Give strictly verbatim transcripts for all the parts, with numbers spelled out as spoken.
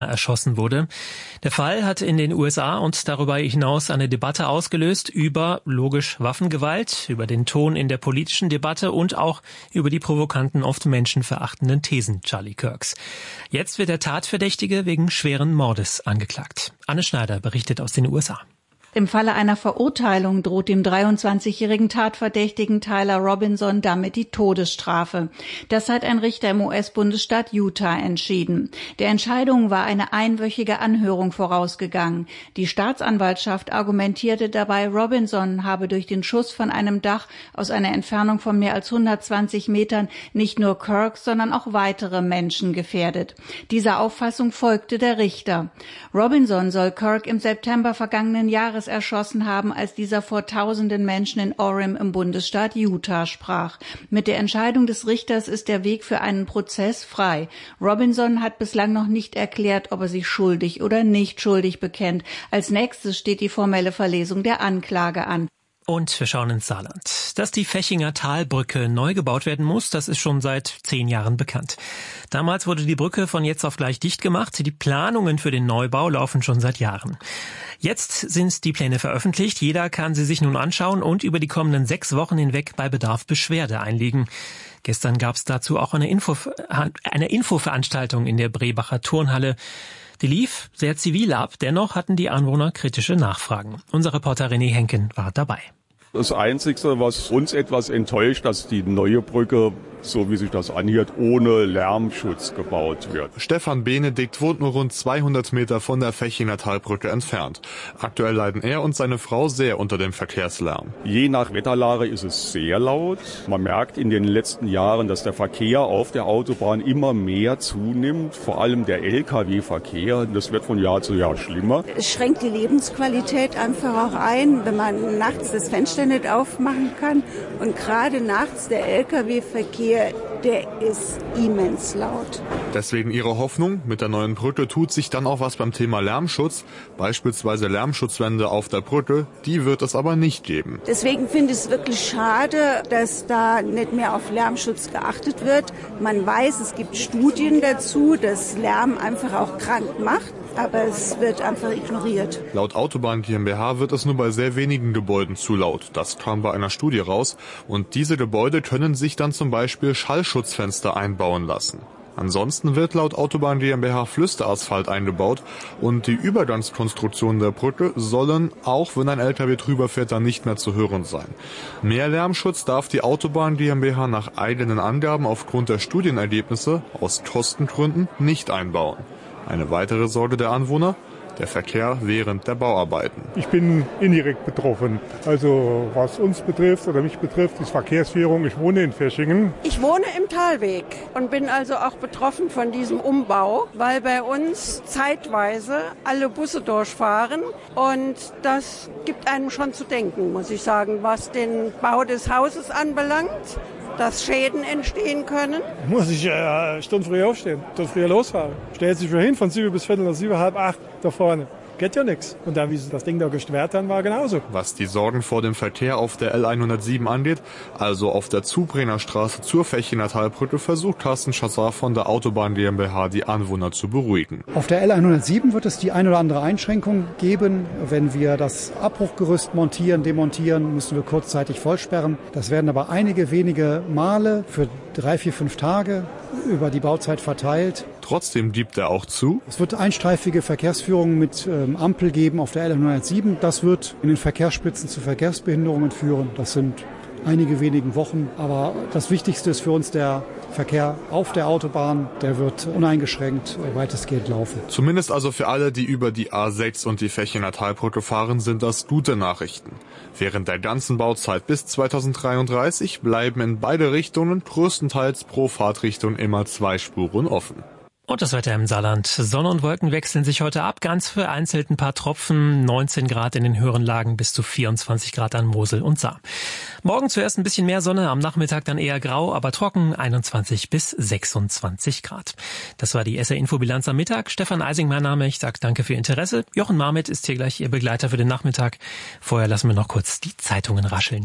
erschossen wurde. Der Fall hat in den U S A und darüber hinaus eine Debatte ausgelöst über, logisch, Waffengewalt, über den Ton in der politischen Debatte und auch über die provokanten, oft menschenverachtenden Thesen Charlie Kirks. Jetzt wird der Tatverdächtige wegen schweren Mordes angeklagt. Anne Schneider berichtet aus den U S A. Im Falle einer Verurteilung droht dem dreiundzwanzigjährigen Tatverdächtigen Tyler Robinson damit die Todesstrafe. Das hat ein Richter im U S-Bundesstaat Utah entschieden. Der Entscheidung war eine einwöchige Anhörung vorausgegangen. Die Staatsanwaltschaft argumentierte dabei, Robinson habe durch den Schuss von einem Dach aus einer Entfernung von mehr als hundertzwanzig Metern nicht nur Kirk, sondern auch weitere Menschen gefährdet. Dieser Auffassung folgte der Richter. Robinson soll Kirk im September vergangenen Jahres erschossen haben, als dieser vor tausenden Menschen in Orem im Bundesstaat Utah sprach. Mit der Entscheidung des Richters ist der Weg für einen Prozess frei. Robinson hat bislang noch nicht erklärt, ob er sich schuldig oder nicht schuldig bekennt. Als nächstes steht die formelle Verlesung der Anklage an. Und wir schauen ins Saarland. Dass die Fechinger Talbrücke neu gebaut werden muss, das ist schon seit zehn Jahren bekannt. Damals wurde die Brücke von jetzt auf gleich dicht gemacht. Die Planungen für den Neubau laufen schon seit Jahren. Jetzt sind die Pläne veröffentlicht. Jeder kann sie sich nun anschauen und über die kommenden sechs Wochen hinweg bei Bedarf Beschwerde einlegen. Gestern gab es dazu auch eine, Info, eine Infoveranstaltung in der Brebacher Turnhalle. Die lief sehr zivil ab, dennoch hatten die Anwohner kritische Nachfragen. Unser Reporter René Henken war dabei. Das Einzige, was uns etwas enttäuscht, dass die neue Brücke, so wie sich das anhört, ohne Lärmschutz gebaut wird. Stefan Benedikt wohnt nur rund zweihundert Meter von der Fechinger Talbrücke entfernt. Aktuell leiden er und seine Frau sehr unter dem Verkehrslärm. Je nach Wetterlage ist es sehr laut. Man merkt in den letzten Jahren, dass der Verkehr auf der Autobahn immer mehr zunimmt, vor allem der L K W-Verkehr. Das wird von Jahr zu Jahr schlimmer. Es schränkt die Lebensqualität einfach auch ein, wenn man nachts das Fenster nicht aufmachen kann. Und gerade nachts der L K W-Verkehr, der ist immens laut. Deswegen ihre Hoffnung, mit der neuen Brücke tut sich dann auch was beim Thema Lärmschutz. Beispielsweise Lärmschutzwände auf der Brücke, die wird es aber nicht geben. Deswegen finde ich es wirklich schade, dass da nicht mehr auf Lärmschutz geachtet wird. Man weiß, es gibt Studien dazu, dass Lärm einfach auch krank macht. Aber es wird einfach ignoriert. Laut Autobahn GmbH wird es nur bei sehr wenigen Gebäuden zu laut. Das kam bei einer Studie raus. Und diese Gebäude können sich dann zum Beispiel Schallschutzfenster einbauen lassen. Ansonsten wird laut Autobahn GmbH Flüsterasphalt eingebaut und die Übergangskonstruktionen der Brücke sollen, auch wenn ein L K W drüber fährt, dann nicht mehr zu hören sein. Mehr Lärmschutz darf die Autobahn GmbH nach eigenen Angaben aufgrund der Studienergebnisse aus Kostengründen nicht einbauen. Eine weitere Sorge der Anwohner: der Verkehr während der Bauarbeiten. Ich bin indirekt betroffen. Also was uns betrifft oder mich betrifft, ist Verkehrsführung. Ich wohne in Feschingen. Ich wohne im Talweg und bin also auch betroffen von diesem Umbau, weil bei uns zeitweise alle Busse durchfahren. Und das gibt einem schon zu denken, muss ich sagen, was den Bau des Hauses anbelangt, dass Schäden entstehen können. Muss ich äh, eine Stunde früher aufstehen, eine Stunde früher losfahren. Stellt sich wieder hin, von sieben bis viertel nach sieben, halb acht da vorne. Geht ja nichts. Und dann, wie sie das Ding da gestört haben, war genauso. Was die Sorgen vor dem Verkehr auf der L hundertsieben angeht, also auf der Zubrenner Straße zur Fechinger Talbrücke, versucht Carsten Schassar von der Autobahn GmbH die Anwohner zu beruhigen. Auf der L hundertsieben wird es die eine oder andere Einschränkung geben. Wenn wir das Abbruchgerüst montieren, demontieren, müssen wir kurzzeitig vollsperren. Das werden aber einige wenige Male für drei, vier, fünf Tage über die Bauzeit verteilt. Trotzdem gibt er auch zu: Es wird einstreifige Verkehrsführung mit ähm, Ampel geben auf der L hundertsieben. Das wird in den Verkehrsspitzen zu Verkehrsbehinderungen führen. Das sind einige wenigen Wochen. Aber das Wichtigste ist für uns der Verkehr auf der Autobahn. Der wird uneingeschränkt weitestgehend laufen. Zumindest also für alle, die über die A sechs und die Fechinger Talbrücke fahren, sind das gute Nachrichten. Während der ganzen Bauzeit bis zweitausenddreiunddreißig bleiben in beide Richtungen größtenteils pro Fahrtrichtung immer zwei Spuren offen. Und das Wetter im Saarland. Sonne und Wolken wechseln sich heute ab. Ganz vereinzelt ein paar Tropfen. neunzehn Grad in den höheren Lagen bis zu vierundzwanzig Grad an Mosel und Saar. Morgen zuerst ein bisschen mehr Sonne, am Nachmittag dann eher grau, aber trocken. einundzwanzig bis sechsundzwanzig Grad. Das war die S R-Infobilanz am Mittag. Stefan Eising, mein Name. Ich sage danke für Ihr Interesse. Jochen Marmit ist hier gleich Ihr Begleiter für den Nachmittag. Vorher lassen wir noch kurz die Zeitungen rascheln.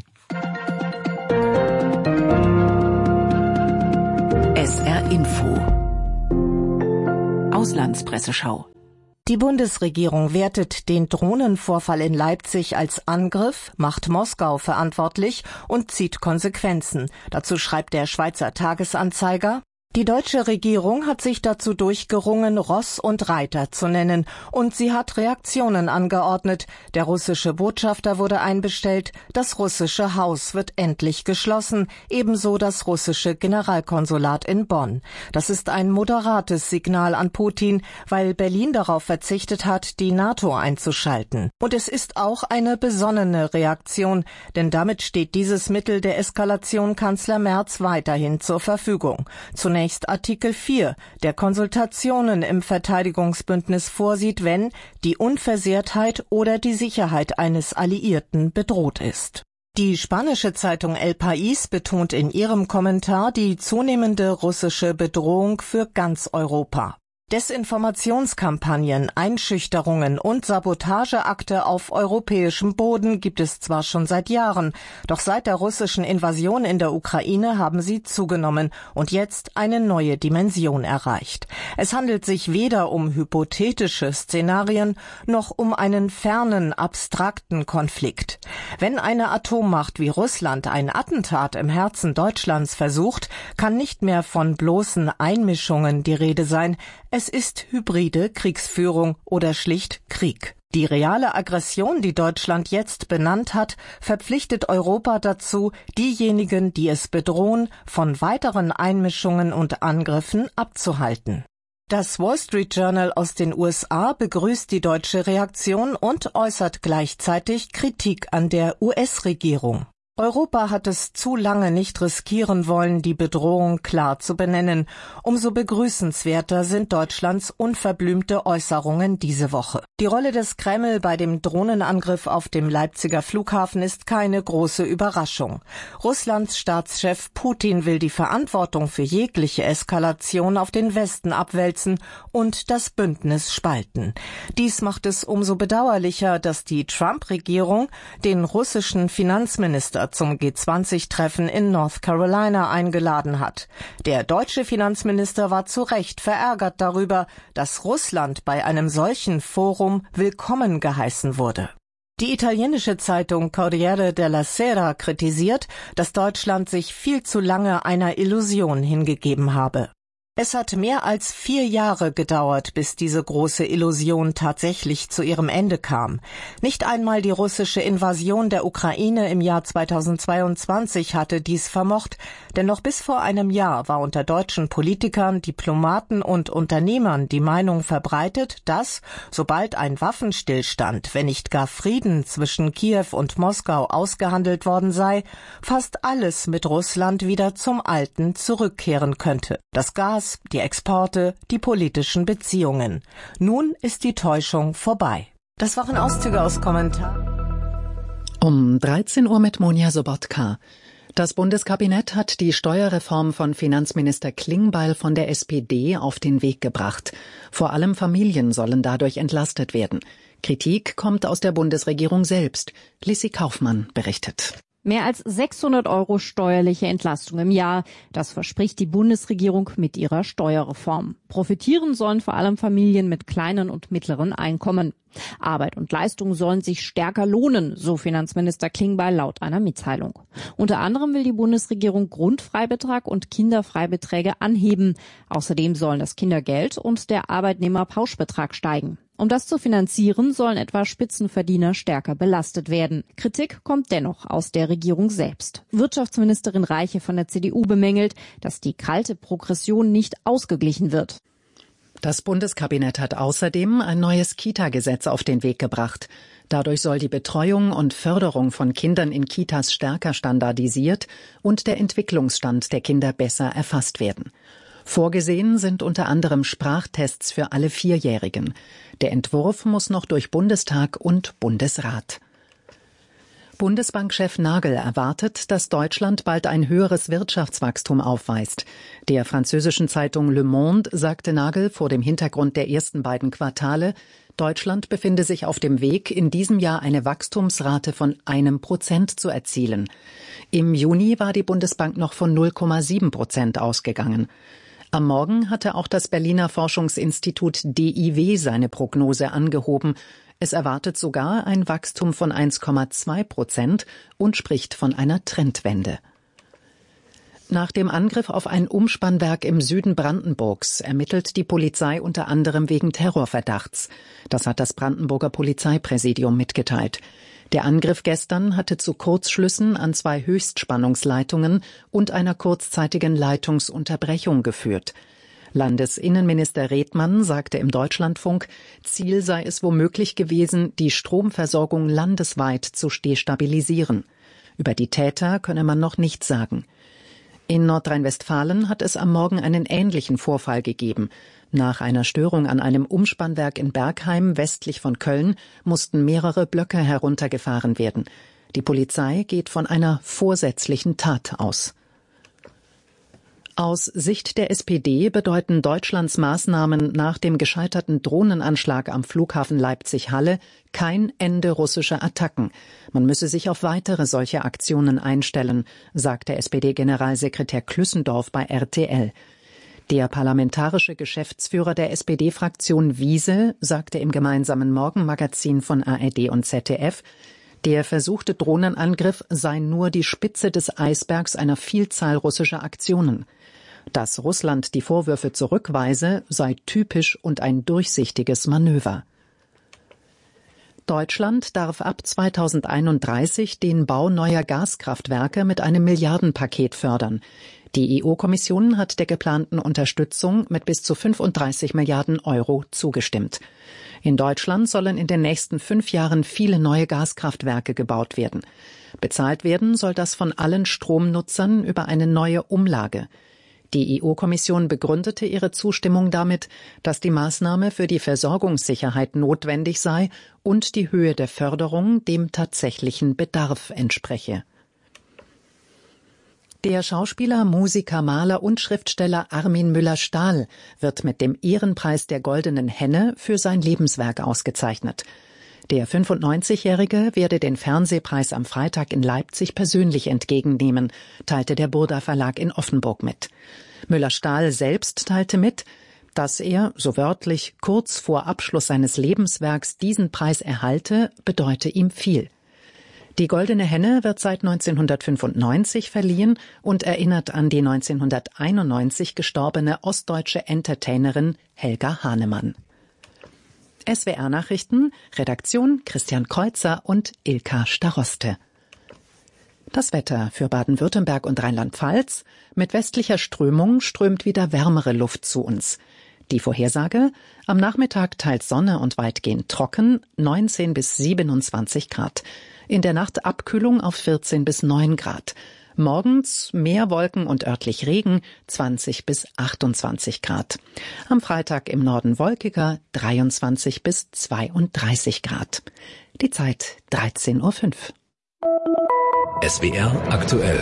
S R Info Auslandspresseschau. Die Bundesregierung wertet den Drohnenvorfall in Leipzig als Angriff, macht Moskau verantwortlich und zieht Konsequenzen. Dazu schreibt der Schweizer Tagesanzeiger: Die deutsche Regierung hat sich dazu durchgerungen, Ross und Reiter zu nennen, und sie hat Reaktionen angeordnet. Der russische Botschafter wurde einbestellt, das russische Haus wird endlich geschlossen, ebenso das russische Generalkonsulat in Bonn. Das ist ein moderates Signal an Putin, weil Berlin darauf verzichtet hat, die NATO einzuschalten. Und es ist auch eine besonnene Reaktion, denn damit steht dieses Mittel der Eskalation Kanzler Merz weiterhin zur Verfügung. Zunächst Artikel vier, der Konsultationen im Verteidigungsbündnis vorsieht, wenn die Unversehrtheit oder die Sicherheit eines Alliierten bedroht ist. Die spanische Zeitung El País betont in ihrem Kommentar die zunehmende russische Bedrohung für ganz Europa. Desinformationskampagnen, Einschüchterungen und Sabotageakte auf europäischem Boden gibt es zwar schon seit Jahren, doch seit der russischen Invasion in der Ukraine haben sie zugenommen und jetzt eine neue Dimension erreicht. Es handelt sich weder um hypothetische Szenarien noch um einen fernen, abstrakten Konflikt. Wenn eine Atommacht wie Russland ein Attentat im Herzen Deutschlands versucht, kann nicht mehr von bloßen Einmischungen die Rede sein. Es ist hybride Kriegsführung oder schlicht Krieg. Die reale Aggression, die Deutschland jetzt benannt hat, verpflichtet Europa dazu, diejenigen, die es bedrohen, von weiteren Einmischungen und Angriffen abzuhalten. Das Wall Street Journal aus den U S A begrüßt die deutsche Reaktion und äußert gleichzeitig Kritik an der U S-Regierung. Europa hat es zu lange nicht riskieren wollen, die Bedrohung klar zu benennen. Umso begrüßenswerter sind Deutschlands unverblümte Äußerungen diese Woche. Die Rolle des Kreml bei dem Drohnenangriff auf dem Leipziger Flughafen ist keine große Überraschung. Russlands Staatschef Putin will die Verantwortung für jegliche Eskalation auf den Westen abwälzen und das Bündnis spalten. Dies macht es umso bedauerlicher, dass die Trump-Regierung den russischen Finanzminister zum G zwanzig Treffen in North Carolina eingeladen hat. Der deutsche Finanzminister war zu Recht verärgert darüber, dass Russland bei einem solchen Forum willkommen geheißen wurde. Die italienische Zeitung Corriere della Sera kritisiert, dass Deutschland sich viel zu lange einer Illusion hingegeben habe. Es hat mehr als vier Jahre gedauert, bis diese große Illusion tatsächlich zu ihrem Ende kam. Nicht einmal die russische Invasion der Ukraine im Jahr zweitausendzweiundzwanzig hatte dies vermocht, denn noch bis vor einem Jahr war unter deutschen Politikern, Diplomaten und Unternehmern die Meinung verbreitet, dass, sobald ein Waffenstillstand, wenn nicht gar Frieden zwischen Kiew und Moskau ausgehandelt worden sei, fast alles mit Russland wieder zum Alten zurückkehren könnte. Das Gas, die Exporte, die politischen Beziehungen. Nun ist die Täuschung vorbei. Das waren Auszüge aus Kommentaren. Um dreizehn Uhr mit Monja Sobotka. Das Bundeskabinett hat die Steuerreform von Finanzminister Klingbeil von der S P D auf den Weg gebracht. Vor allem Familien sollen dadurch entlastet werden. Kritik kommt aus der Bundesregierung selbst. Lissi Kaufmann berichtet. Mehr als sechshundert Euro steuerliche Entlastung im Jahr. Das verspricht die Bundesregierung mit ihrer Steuerreform. Profitieren sollen vor allem Familien mit kleinen und mittleren Einkommen. Arbeit und Leistung sollen sich stärker lohnen, so Finanzminister Klingbeil laut einer Mitteilung. Unter anderem will die Bundesregierung Grundfreibetrag und Kinderfreibeträge anheben. Außerdem sollen das Kindergeld und der Arbeitnehmerpauschbetrag steigen. Um das zu finanzieren, sollen etwa Spitzenverdiener stärker belastet werden. Kritik kommt dennoch aus der Regierung selbst. Wirtschaftsministerin Reiche von der C D U bemängelt, dass die kalte Progression nicht ausgeglichen wird. Das Bundeskabinett hat außerdem ein neues Kita-Gesetz auf den Weg gebracht. Dadurch soll die Betreuung und Förderung von Kindern in Kitas stärker standardisiert und der Entwicklungsstand der Kinder besser erfasst werden. Vorgesehen sind unter anderem Sprachtests für alle Vierjährigen. Der Entwurf muss noch durch Bundestag und Bundesrat. Bundesbankchef Nagel erwartet, dass Deutschland bald ein höheres Wirtschaftswachstum aufweist. Der französischen Zeitung Le Monde sagte Nagel vor dem Hintergrund der ersten beiden Quartale, Deutschland befinde sich auf dem Weg, in diesem Jahr eine Wachstumsrate von einem Prozent zu erzielen. Im Juni war die Bundesbank noch von null Komma sieben Prozent ausgegangen. Am Morgen hatte auch das Berliner Forschungsinstitut D I W seine Prognose angehoben. Es erwartet sogar ein Wachstum von eins Komma zwei Prozent und spricht von einer Trendwende. Nach dem Angriff auf ein Umspannwerk im Süden Brandenburgs ermittelt die Polizei unter anderem wegen Terrorverdachts. Das hat das Brandenburger Polizeipräsidium mitgeteilt. Der Angriff gestern hatte zu Kurzschlüssen an zwei Höchstspannungsleitungen und einer kurzzeitigen Leitungsunterbrechung geführt. Landesinnenminister Redmann sagte im Deutschlandfunk, Ziel sei es womöglich gewesen, die Stromversorgung landesweit zu destabilisieren. Über die Täter könne man noch nichts sagen. In Nordrhein-Westfalen hat es am Morgen einen ähnlichen Vorfall gegeben. Nach einer Störung an einem Umspannwerk in Bergheim westlich von Köln mussten mehrere Blöcke heruntergefahren werden. Die Polizei geht von einer vorsätzlichen Tat aus. Aus Sicht der S P D bedeuten Deutschlands Maßnahmen nach dem gescheiterten Drohnenanschlag am Flughafen Leipzig-Halle kein Ende russischer Attacken. Man müsse sich auf weitere solche Aktionen einstellen, sagte S P D-Generalsekretär Klüssendorf bei R T L. Der parlamentarische Geschäftsführer der S P D-Fraktion Wiese sagte im gemeinsamen Morgenmagazin von A R D und Z D F, der versuchte Drohnenangriff sei nur die Spitze des Eisbergs einer Vielzahl russischer Aktionen. Dass Russland die Vorwürfe zurückweise, sei typisch und ein durchsichtiges Manöver. Deutschland darf ab zweitausendeinunddreißig den Bau neuer Gaskraftwerke mit einem Milliardenpaket fördern. Die E U-Kommission hat der geplanten Unterstützung mit bis zu fünfunddreißig Milliarden Euro zugestimmt. In Deutschland sollen in den nächsten fünf Jahren viele neue Gaskraftwerke gebaut werden. Bezahlt werden soll das von allen Stromnutzern über eine neue Umlage. Die E U-Kommission begründete ihre Zustimmung damit, dass die Maßnahme für die Versorgungssicherheit notwendig sei und die Höhe der Förderung dem tatsächlichen Bedarf entspreche. Der Schauspieler, Musiker, Maler und Schriftsteller Armin Müller-Stahl wird mit dem Ehrenpreis der Goldenen Henne für sein Lebenswerk ausgezeichnet. Der fünfundneunzigjährige werde den Fernsehpreis am Freitag in Leipzig persönlich entgegennehmen, teilte der Burda Verlag in Offenburg mit. Müller-Stahl selbst teilte mit, dass er, so wörtlich, kurz vor Abschluss seines Lebenswerks diesen Preis erhalte, bedeute ihm viel. Die Goldene Henne wird seit neunzehnhundertfünfundneunzig verliehen und erinnert an die neunzehnhunderteinundneunzig gestorbene ostdeutsche Entertainerin Helga Hahnemann. S W R-Nachrichten, Redaktion Christian Kreuzer und Ilka Staroste. Das Wetter für Baden-Württemberg und Rheinland-Pfalz. Mit westlicher Strömung strömt wieder wärmere Luft zu uns. Die Vorhersage: am Nachmittag teils Sonne und weitgehend trocken, neunzehn bis siebenundzwanzig Grad. In der Nacht Abkühlung auf vierzehn bis neun Grad. Morgens mehr Wolken und örtlich Regen, zwanzig bis achtundzwanzig Grad. Am Freitag im Norden wolkiger, dreiundzwanzig bis zweiunddreißig Grad. Die Zeit dreizehn Uhr fünf. S W R aktuell.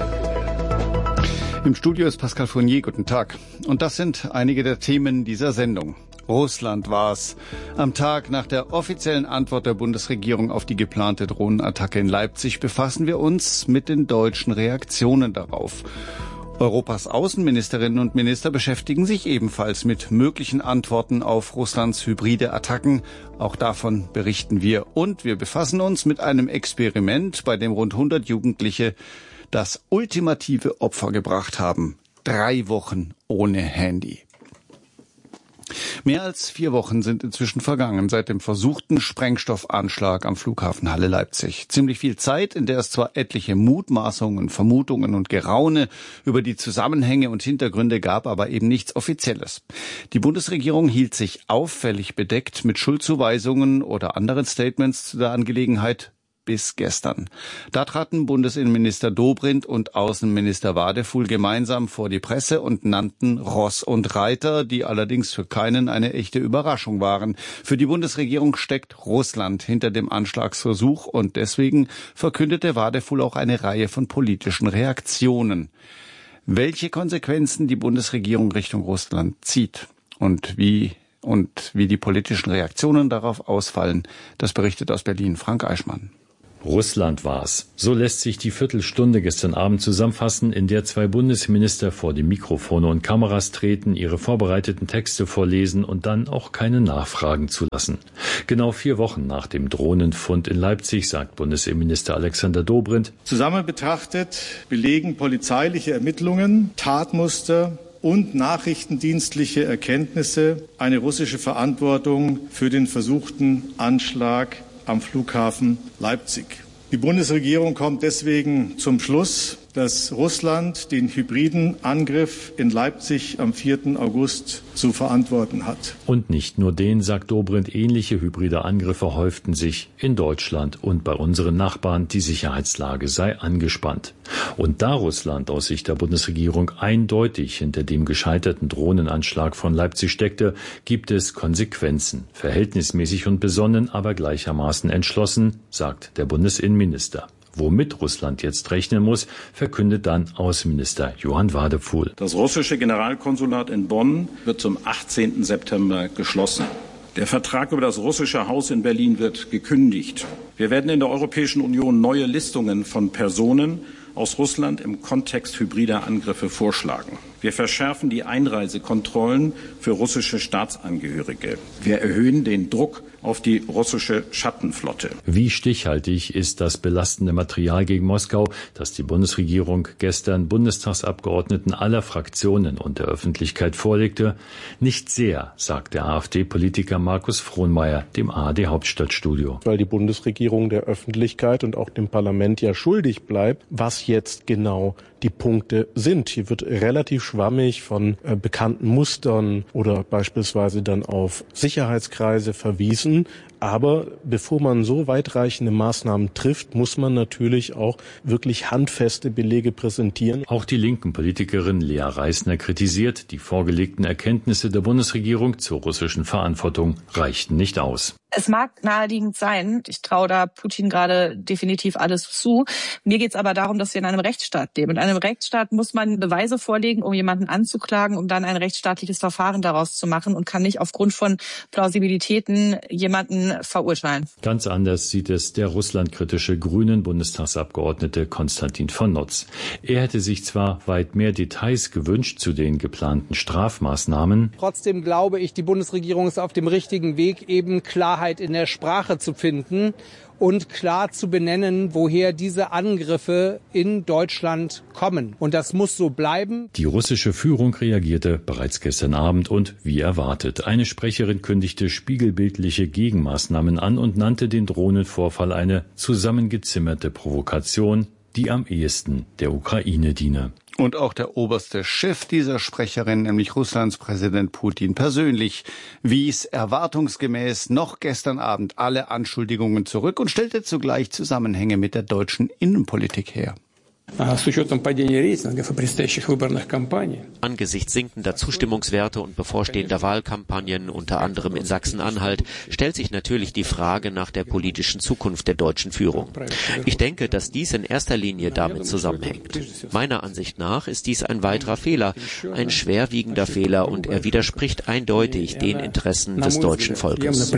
Im Studio ist Pascal Fournier. Guten Tag. Und das sind einige der Themen dieser Sendung. Russland war es. Am Tag nach der offiziellen Antwort der Bundesregierung auf die geplante Drohnenattacke in Leipzig befassen wir uns mit den deutschen Reaktionen darauf. Europas Außenministerinnen und Minister beschäftigen sich ebenfalls mit möglichen Antworten auf Russlands hybride Attacken. Auch davon berichten wir. Und wir befassen uns mit einem Experiment, bei dem rund hundert Jugendliche das ultimative Opfer gebracht haben. Drei Wochen ohne Handy. Mehr als vier Wochen sind inzwischen vergangen seit dem versuchten Sprengstoffanschlag am Flughafen Halle-Leipzig. Ziemlich viel Zeit, in der es zwar etliche Mutmaßungen, Vermutungen und Geraune über die Zusammenhänge und Hintergründe gab, aber eben nichts Offizielles. Die Bundesregierung hielt sich auffällig bedeckt mit Schuldzuweisungen oder anderen Statements zu der Angelegenheit bis gestern. Da traten Bundesinnenminister Dobrindt und Außenminister Wadefuhl gemeinsam vor die Presse und nannten Ross und Reiter, die allerdings für keinen eine echte Überraschung waren. Für die Bundesregierung steckt Russland hinter dem Anschlagsversuch und deswegen verkündete Wadefuhl auch eine Reihe von politischen Reaktionen. Welche Konsequenzen die Bundesregierung Richtung Russland zieht und wie und wie die politischen Reaktionen darauf ausfallen, das berichtet aus Berlin Frank Eichmann. Russland war's. So lässt sich die Viertelstunde gestern Abend zusammenfassen, in der zwei Bundesminister vor die Mikrofone und Kameras treten, ihre vorbereiteten Texte vorlesen und dann auch keine Nachfragen zulassen. Genau vier Wochen nach dem Drohnenfund in Leipzig, sagt Bundesinnenminister Alexander Dobrindt: Zusammen betrachtet belegen polizeiliche Ermittlungen, Tatmuster und nachrichtendienstliche Erkenntnisse eine russische Verantwortung für den versuchten Anschlag am Flughafen Leipzig. Die Bundesregierung kommt deswegen zum Schluss, dass Russland den hybriden Angriff in Leipzig am vierten August zu verantworten hat. Und nicht nur den, sagt Dobrindt, ähnliche hybride Angriffe häuften sich in Deutschland und bei unseren Nachbarn. Die Sicherheitslage sei angespannt. Und da Russland aus Sicht der Bundesregierung eindeutig hinter dem gescheiterten Drohnenanschlag von Leipzig steckte, gibt es Konsequenzen. Verhältnismäßig und besonnen, aber gleichermaßen entschlossen, sagt der Bundesinnenminister. Womit Russland jetzt rechnen muss, verkündet dann Außenminister Johann Wadephul. Das russische Generalkonsulat in Bonn wird zum achtzehnten September geschlossen. Der Vertrag über das russische Haus in Berlin wird gekündigt. Wir werden in der Europäischen Union neue Listungen von Personen aus Russland im Kontext hybrider Angriffe vorschlagen. Wir verschärfen die Einreisekontrollen für russische Staatsangehörige. Wir erhöhen den Druck auf die russische Schattenflotte. Wie stichhaltig ist das belastende Material gegen Moskau, das die Bundesregierung gestern Bundestagsabgeordneten aller Fraktionen und der Öffentlichkeit vorlegte? Nicht sehr, sagt der AfD-Politiker Markus Frohnmayer dem A R D-Hauptstadtstudio. Weil die Bundesregierung der Öffentlichkeit und auch dem Parlament ja schuldig bleibt, was jetzt genau die Punkte sind. Hier wird relativ schwammig von äh, bekannten Mustern oder beispielsweise dann auf Sicherheitskreise verwiesen. Aber bevor man so weitreichende Maßnahmen trifft, muss man natürlich auch wirklich handfeste Belege präsentieren. Auch die linken Politikerin Lea Reisner kritisiert, die vorgelegten Erkenntnisse der Bundesregierung zur russischen Verantwortung reichten nicht aus. Es mag naheliegend sein, ich traue da Putin gerade definitiv alles zu. Mir geht es aber darum, dass wir in einem Rechtsstaat leben. In einem Rechtsstaat muss man Beweise vorlegen, um jemanden anzuklagen, um dann ein rechtsstaatliches Verfahren daraus zu machen und kann nicht aufgrund von Plausibilitäten jemanden verurteilen. Ganz anders sieht es der russlandkritische grünen Bundestagsabgeordnete Konstantin von Notz. Er hätte sich zwar weit mehr Details gewünscht zu den geplanten Strafmaßnahmen. Trotzdem glaube ich, die Bundesregierung ist auf dem richtigen Weg, eben Klarheit in der Sprache zu finden und klar zu benennen, woher diese Angriffe in Deutschland kommen. Und das muss so bleiben. Die russische Führung reagierte bereits gestern Abend und wie erwartet. Eine Sprecherin kündigte spiegelbildliche Gegenmaßnahmen an und nannte den Drohnenvorfall eine zusammengezimmerte Provokation, die am ehesten der Ukraine diene. Und auch der oberste Chef dieser Sprecherin, nämlich Russlands Präsident Putin persönlich, wies erwartungsgemäß noch gestern Abend alle Anschuldigungen zurück und stellte zugleich Zusammenhänge mit der deutschen Innenpolitik her. Angesichts sinkender Zustimmungswerte und bevorstehender Wahlkampagnen, unter anderem in Sachsen-Anhalt, stellt sich natürlich die Frage nach der politischen Zukunft der deutschen Führung. Ich denke, dass dies in erster Linie damit zusammenhängt. Meiner Ansicht nach ist dies ein weiterer Fehler, ein schwerwiegender Fehler, und er widerspricht eindeutig den Interessen des deutschen Volkes.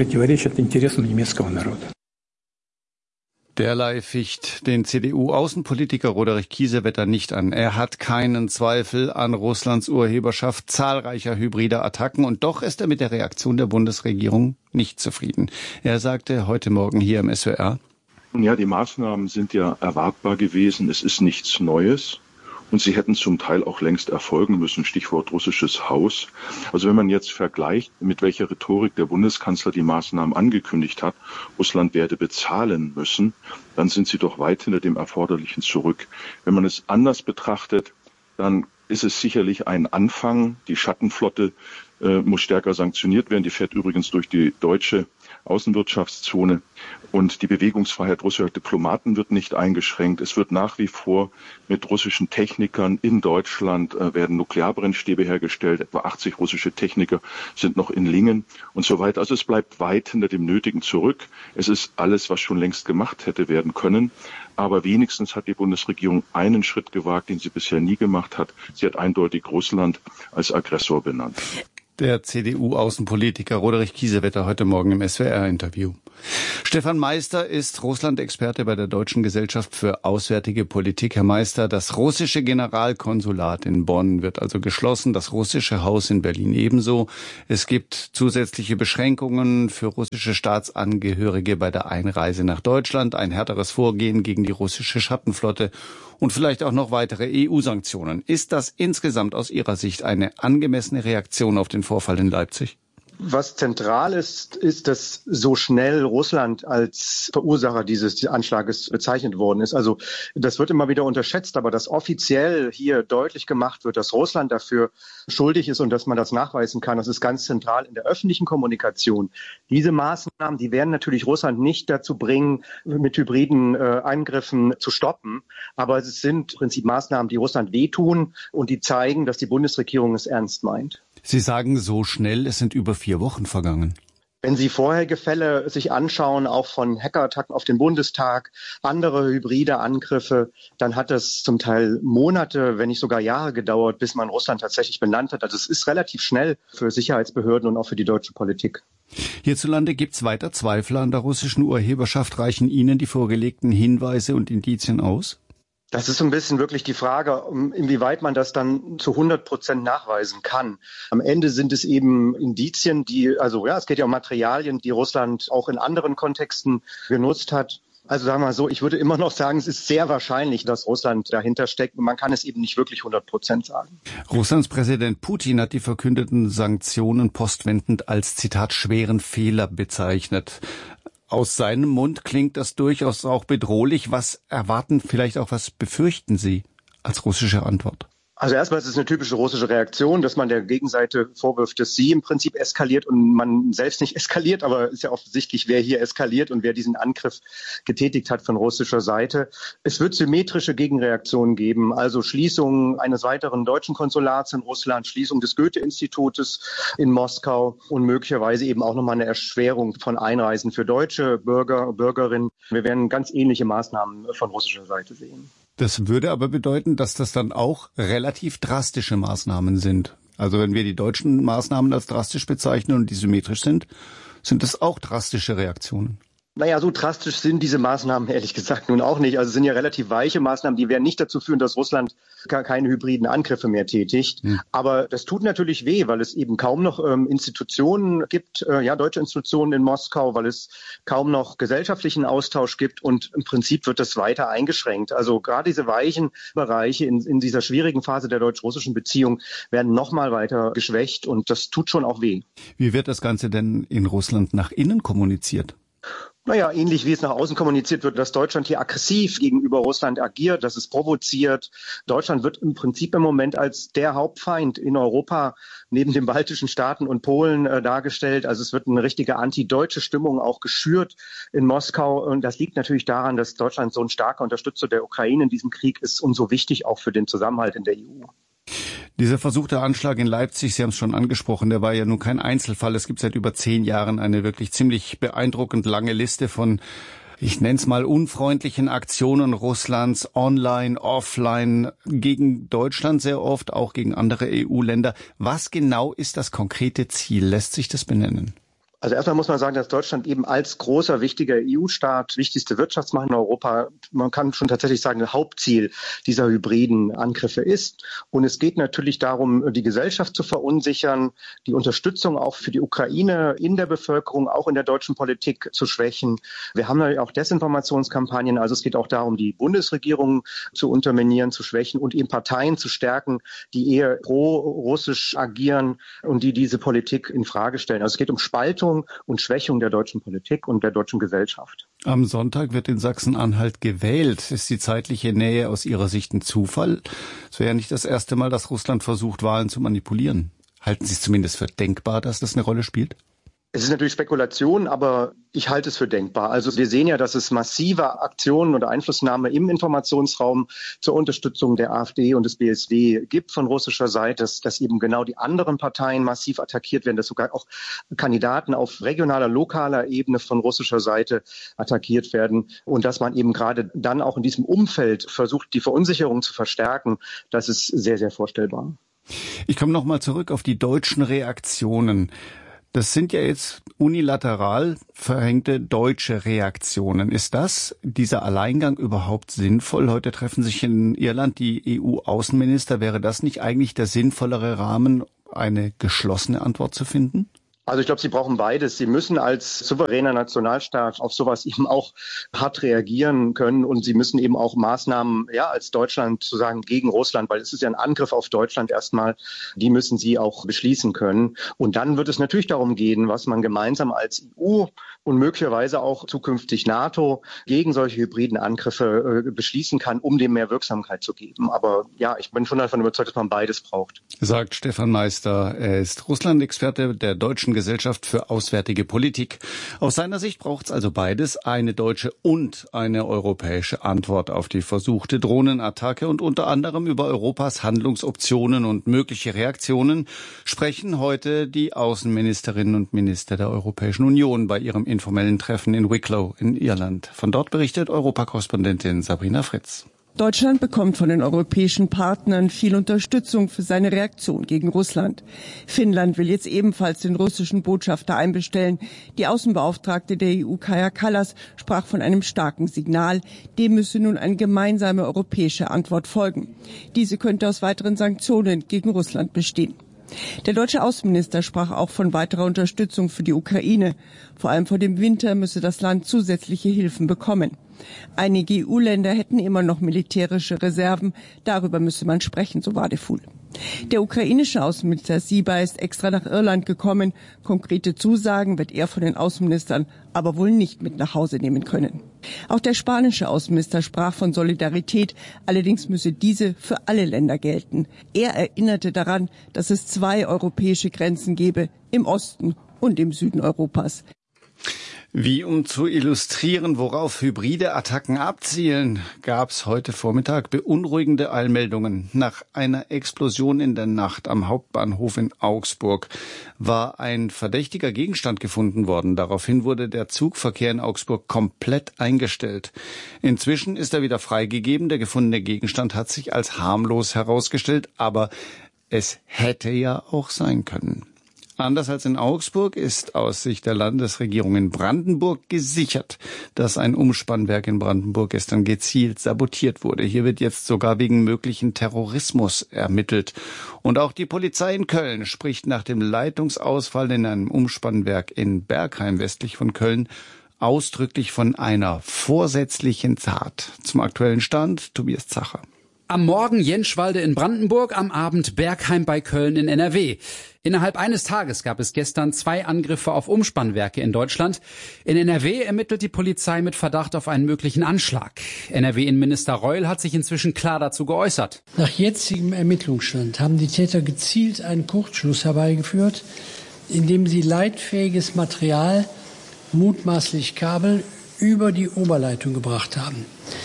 Derlei ficht den C D U-Außenpolitiker Roderich Kiesewetter nicht an. Er hat keinen Zweifel an Russlands Urheberschaft zahlreicher hybrider Attacken, und doch ist er mit der Reaktion der Bundesregierung nicht zufrieden. Er sagte heute Morgen hier im S W R: Ja, die Maßnahmen sind ja erwartbar gewesen. Es ist nichts Neues. Und sie hätten zum Teil auch längst erfolgen müssen, Stichwort russisches Haus. Also wenn man jetzt vergleicht, mit welcher Rhetorik der Bundeskanzler die Maßnahmen angekündigt hat, Russland werde bezahlen müssen, dann sind sie doch weit hinter dem Erforderlichen zurück. Wenn man es anders betrachtet, dann ist es sicherlich ein Anfang. Die Schattenflotte äh, muss stärker sanktioniert werden. Die fährt übrigens durch die deutsche Außenwirtschaftszone, und die Bewegungsfreiheit russischer Diplomaten wird nicht eingeschränkt. Es wird nach wie vor mit russischen Technikern in Deutschland äh, werden Nuklearbrennstäbe hergestellt. Etwa achtzig russische Techniker sind noch in Lingen und so weiter. Also es bleibt weit hinter dem Nötigen zurück. Es ist alles, was schon längst gemacht hätte werden können. Aber wenigstens hat die Bundesregierung einen Schritt gewagt, den sie bisher nie gemacht hat. Sie hat eindeutig Russland als Aggressor benannt. Der C D U-Außenpolitiker Roderich Kiesewetter heute Morgen im S W R-Interview. Stefan Meister ist Russland-Experte bei der Deutschen Gesellschaft für Auswärtige Politik. Herr Meister, das russische Generalkonsulat in Bonn wird also geschlossen, das russische Haus in Berlin ebenso. Es gibt zusätzliche Beschränkungen für russische Staatsangehörige bei der Einreise nach Deutschland, ein härteres Vorgehen gegen die russische Schattenflotte und vielleicht auch noch weitere E U-Sanktionen. Ist das insgesamt aus Ihrer Sicht eine angemessene Reaktion auf den Vorfall in Leipzig? Was zentral ist, ist, dass so schnell Russland als Verursacher dieses Anschlages bezeichnet worden ist. Also das wird immer wieder unterschätzt, aber dass offiziell hier deutlich gemacht wird, dass Russland dafür schuldig ist und dass man das nachweisen kann, das ist ganz zentral in der öffentlichen Kommunikation. Diese Maßnahmen, die werden natürlich Russland nicht dazu bringen, mit hybriden äh, Angriffen zu stoppen, aber es sind im Prinzip Maßnahmen, die Russland wehtun und die zeigen, dass die Bundesregierung es ernst meint. Sie sagen so schnell, es sind über vier Wochen vergangen. Wenn Sie vorherige Fälle sich anschauen, auch von Hackerattacken auf den Bundestag, andere hybride Angriffe, dann hat es zum Teil Monate, wenn nicht sogar Jahre gedauert, bis man Russland tatsächlich benannt hat. Also es ist relativ schnell für Sicherheitsbehörden und auch für die deutsche Politik. Hierzulande gibt es weiter Zweifel an der russischen Urheberschaft. Reichen Ihnen die vorgelegten Hinweise und Indizien aus? Das ist so ein bisschen wirklich die Frage, inwieweit man das dann zu hundert Prozent nachweisen kann. Am Ende sind es eben Indizien, die, also ja, es geht ja um Materialien, die Russland auch in anderen Kontexten genutzt hat. Also sagen wir mal so, ich würde immer noch sagen, es ist sehr wahrscheinlich, dass Russland dahinter steckt. Und man kann es eben nicht wirklich hundert Prozent sagen. Russlands Präsident Putin hat die verkündeten Sanktionen postwendend als, Zitat, schweren Fehler bezeichnet. Aus seinem Mund klingt das durchaus auch bedrohlich. Was erwarten, vielleicht auch was befürchten Sie als russische Antwort? Also erstmal ist es eine typische russische Reaktion, dass man der Gegenseite vorwirft, dass sie im Prinzip eskaliert und man selbst nicht eskaliert. Aber ist ja offensichtlich, wer hier eskaliert und wer diesen Angriff getätigt hat von russischer Seite. Es wird symmetrische Gegenreaktionen geben, also Schließung eines weiteren deutschen Konsulats in Russland, Schließung des Goethe-Institutes in Moskau und möglicherweise eben auch nochmal eine Erschwerung von Einreisen für deutsche Bürger, Bürgerinnen. Wir werden ganz ähnliche Maßnahmen von russischer Seite sehen. Das würde aber bedeuten, dass das dann auch relativ drastische Maßnahmen sind. Also wenn wir die deutschen Maßnahmen als drastisch bezeichnen und die symmetrisch sind, sind das auch drastische Reaktionen. Naja, so drastisch sind diese Maßnahmen ehrlich gesagt nun auch nicht. Also es sind ja relativ weiche Maßnahmen, die werden nicht dazu führen, dass Russland keine hybriden Angriffe mehr tätigt. Mhm. Aber das tut natürlich weh, weil es eben kaum noch ähm, Institutionen gibt, äh, ja, deutsche Institutionen in Moskau, weil es kaum noch gesellschaftlichen Austausch gibt und im Prinzip wird das weiter eingeschränkt. Also gerade diese weichen Bereiche in, in dieser schwierigen Phase der deutsch-russischen Beziehung werden nochmal weiter geschwächt und das tut schon auch weh. Wie wird das Ganze denn in Russland nach innen kommuniziert? Naja, ähnlich wie es nach außen kommuniziert wird, dass Deutschland hier aggressiv gegenüber Russland agiert, dass es provoziert. Deutschland wird im Prinzip im Moment als der Hauptfeind in Europa neben den baltischen Staaten und Polen äh, dargestellt. Also es wird eine richtige antideutsche Stimmung auch geschürt in Moskau. Und das liegt natürlich daran, dass Deutschland so ein starker Unterstützer der Ukraine in diesem Krieg ist und so wichtig auch für den Zusammenhalt in der E U. Dieser versuchte Anschlag in Leipzig, Sie haben es schon angesprochen, der war ja nun kein Einzelfall. Es gibt seit über zehn Jahren eine wirklich ziemlich beeindruckend lange Liste von, ich nenne es mal, unfreundlichen Aktionen Russlands, online, offline, gegen Deutschland sehr oft, auch gegen andere E U-Länder. Was genau ist das konkrete Ziel? Lässt sich das benennen? Also erstmal muss man sagen, dass Deutschland eben als großer, wichtiger E U-Staat, wichtigste Wirtschaftsmacht in Europa, man kann schon tatsächlich sagen, Hauptziel dieser hybriden Angriffe ist. Und es geht natürlich darum, die Gesellschaft zu verunsichern, die Unterstützung auch für die Ukraine in der Bevölkerung, auch in der deutschen Politik zu schwächen. Wir haben natürlich auch Desinformationskampagnen, also es geht auch darum, die Bundesregierung zu unterminieren, zu schwächen und eben Parteien zu stärken, die eher pro-russisch agieren und die diese Politik in Frage stellen. Also es geht um Spaltung und Schwächung der deutschen Politik und der deutschen Gesellschaft. Am Sonntag wird in Sachsen-Anhalt gewählt. Ist die zeitliche Nähe aus Ihrer Sicht ein Zufall? Es wäre ja nicht das erste Mal, dass Russland versucht, Wahlen zu manipulieren. Halten Sie es zumindest für denkbar, dass das eine Rolle spielt? Es ist natürlich Spekulation, aber ich halte es für denkbar. Also wir sehen ja, dass es massive Aktionen oder Einflussnahme im Informationsraum zur Unterstützung der AfD und des B S W gibt von russischer Seite, dass, dass eben genau die anderen Parteien massiv attackiert werden, dass sogar auch Kandidaten auf regionaler, lokaler Ebene von russischer Seite attackiert werden und dass man eben gerade dann auch in diesem Umfeld versucht, die Verunsicherung zu verstärken. Das ist sehr, sehr vorstellbar. Ich komme noch mal zurück auf die deutschen Reaktionen. Das sind ja jetzt unilateral verhängte deutsche Reaktionen. Ist das, dieser Alleingang überhaupt sinnvoll? Heute treffen sich in Irland die E U-Außenminister. Wäre das nicht eigentlich der sinnvollere Rahmen, eine geschlossene Antwort zu finden? Also ich glaube, sie brauchen beides. Sie müssen als souveräner Nationalstaat auf sowas eben auch hart reagieren können und sie müssen eben auch Maßnahmen, ja, als Deutschland zu sagen gegen Russland, weil es ist ja ein Angriff auf Deutschland erstmal, die müssen sie auch beschließen können. Und dann wird es natürlich darum gehen, was man gemeinsam als E U und möglicherweise auch zukünftig NATO gegen solche hybriden Angriffe äh, beschließen kann, um dem mehr Wirksamkeit zu geben. Aber ja, ich bin schon davon überzeugt, dass man beides braucht. Sagt Stefan Meister. Er ist Russland-Experte der Deutschen Gesellschaft für Auswärtige Politik. Aus seiner Sicht braucht es also beides, eine deutsche und eine europäische Antwort auf die versuchte Drohnenattacke. Und unter anderem über Europas Handlungsoptionen und mögliche Reaktionen sprechen heute die Außenministerinnen und Minister der Europäischen Union bei ihrem informellen Treffen in Wicklow in Irland. Von dort berichtet Europakorrespondentin Sabrina Fritz. Deutschland bekommt von den europäischen Partnern viel Unterstützung für seine Reaktion gegen Russland. Finnland will jetzt ebenfalls den russischen Botschafter einbestellen. Die Außenbeauftragte der E U, Kaja Kallas, sprach von einem starken Signal. Dem müsse nun eine gemeinsame europäische Antwort folgen. Diese könnte aus weiteren Sanktionen gegen Russland bestehen. Der deutsche Außenminister sprach auch von weiterer Unterstützung für die Ukraine. Vor allem vor dem Winter müsse das Land zusätzliche Hilfen bekommen. Einige E U-Länder hätten immer noch militärische Reserven. Darüber müsse man sprechen, so Wadefuhl. Der ukrainische Außenminister Syba ist extra nach Irland gekommen. Konkrete Zusagen wird er von den Außenministern aber wohl nicht mit nach Hause nehmen können. Auch der spanische Außenminister sprach von Solidarität. Allerdings müsse diese für alle Länder gelten. Er erinnerte daran, dass es zwei europäische Grenzen gebe, im Osten und im Süden Europas. Wie um zu illustrieren, worauf hybride Attacken abzielen, gab es heute Vormittag beunruhigende Eilmeldungen. Nach einer Explosion in der Nacht am Hauptbahnhof in Augsburg war ein verdächtiger Gegenstand gefunden worden. Daraufhin wurde der Zugverkehr in Augsburg komplett eingestellt. Inzwischen ist er wieder freigegeben. Der gefundene Gegenstand hat sich als harmlos herausgestellt, aber es hätte ja auch sein können. Anders als in Augsburg ist aus Sicht der Landesregierung in Brandenburg gesichert, dass ein Umspannwerk in Brandenburg gestern gezielt sabotiert wurde. Hier wird jetzt sogar wegen möglichen Terrorismus ermittelt. Und auch die Polizei in Köln spricht nach dem Leitungsausfall in einem Umspannwerk in Bergheim westlich von Köln ausdrücklich von einer vorsätzlichen Tat. Zum aktuellen Stand Tobias Zacher. Am Morgen Jenschwalde in Brandenburg, am Abend Bergheim bei Köln in N R W. Innerhalb eines Tages gab es gestern zwei Angriffe auf Umspannwerke in Deutschland. In N R W ermittelt die Polizei mit Verdacht auf einen möglichen Anschlag. N R W-Innenminister Reul hat sich inzwischen klar dazu geäußert. Nach jetzigem Ermittlungsstand haben die Täter gezielt einen Kurzschluss herbeigeführt, indem sie leitfähiges Material, mutmaßlich Kabel, über die Oberleitung gebracht haben.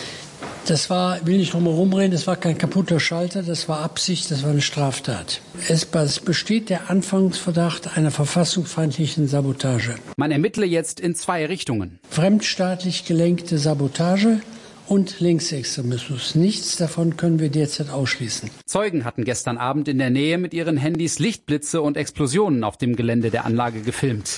Das war, will nicht drum herum reden, das war kein kaputter Schalter, das war Absicht, das war eine Straftat. Es besteht der Anfangsverdacht einer verfassungsfeindlichen Sabotage. Man ermittle jetzt in zwei Richtungen. Fremdstaatlich gelenkte Sabotage und Linksextremismus. Nichts davon können wir derzeit ausschließen. Zeugen hatten gestern Abend in der Nähe mit ihren Handys Lichtblitze und Explosionen auf dem Gelände der Anlage gefilmt.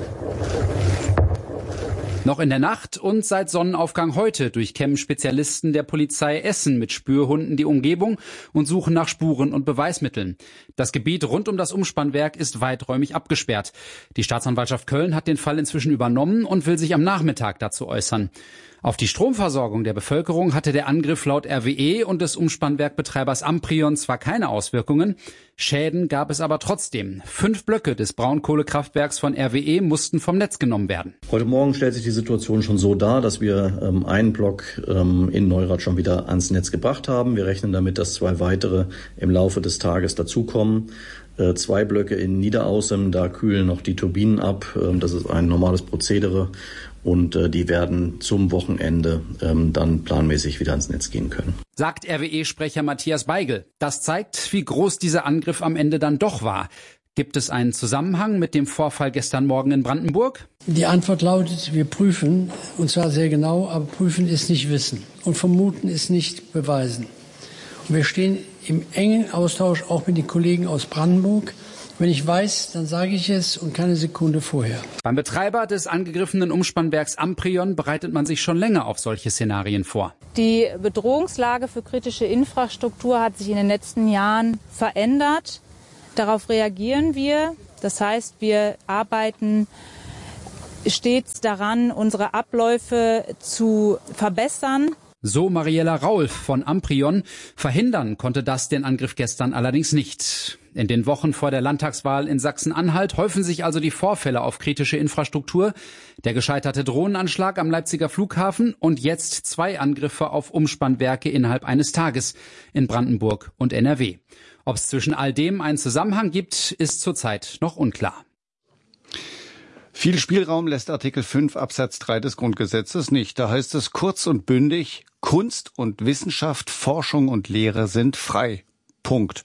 Noch in der Nacht und seit Sonnenaufgang heute durchkämmen Spezialisten der Polizei Essen mit Spürhunden die Umgebung und suchen nach Spuren und Beweismitteln. Das Gebiet rund um das Umspannwerk ist weiträumig abgesperrt. Die Staatsanwaltschaft Köln hat den Fall inzwischen übernommen und will sich am Nachmittag dazu äußern. Auf die Stromversorgung der Bevölkerung hatte der Angriff laut R W E und des Umspannwerkbetreibers Amprion zwar keine Auswirkungen. Schäden gab es aber trotzdem. Fünf Blöcke des Braunkohlekraftwerks von R W E mussten vom Netz genommen werden. Heute Morgen stellt sich die Situation schon so dar, dass wir ähm, einen Block ähm, in Neurath schon wieder ans Netz gebracht haben. Wir rechnen damit, dass zwei weitere im Laufe des Tages dazukommen. Äh, zwei Blöcke in Niederaußem, da kühlen noch die Turbinen ab. Ähm, das ist ein normales Prozedere. Und äh, die werden zum Wochenende ähm, dann planmäßig wieder ans Netz gehen können. Sagt R W E-Sprecher Matthias Beigel. Das zeigt, wie groß dieser Angriff am Ende dann doch war. Gibt es einen Zusammenhang mit dem Vorfall gestern Morgen in Brandenburg? Die Antwort lautet, wir prüfen, und zwar sehr genau, aber prüfen ist nicht wissen. Und vermuten ist nicht beweisen. Und wir stehen im engen Austausch auch mit den Kollegen aus Brandenburg. Wenn ich weiß, dann sage ich es und keine Sekunde vorher. Beim Betreiber des angegriffenen Umspannwerks Amprion bereitet man sich schon länger auf solche Szenarien vor. Die Bedrohungslage für kritische Infrastruktur hat sich in den letzten Jahren verändert. Darauf reagieren wir. Das heißt, wir arbeiten stets daran, unsere Abläufe zu verbessern. So Mariella Raulf von Amprion. Verhindern konnte das den Angriff gestern allerdings nicht. In den Wochen vor der Landtagswahl in Sachsen-Anhalt häufen sich also die Vorfälle auf kritische Infrastruktur. Der gescheiterte Drohnenanschlag am Leipziger Flughafen und jetzt zwei Angriffe auf Umspannwerke innerhalb eines Tages in Brandenburg und N R W. Ob es zwischen all dem einen Zusammenhang gibt, ist zurzeit noch unklar. Viel Spielraum lässt Artikel fünf Absatz drei des Grundgesetzes nicht. Da heißt es kurz und bündig, Kunst und Wissenschaft, Forschung und Lehre sind frei. Punkt.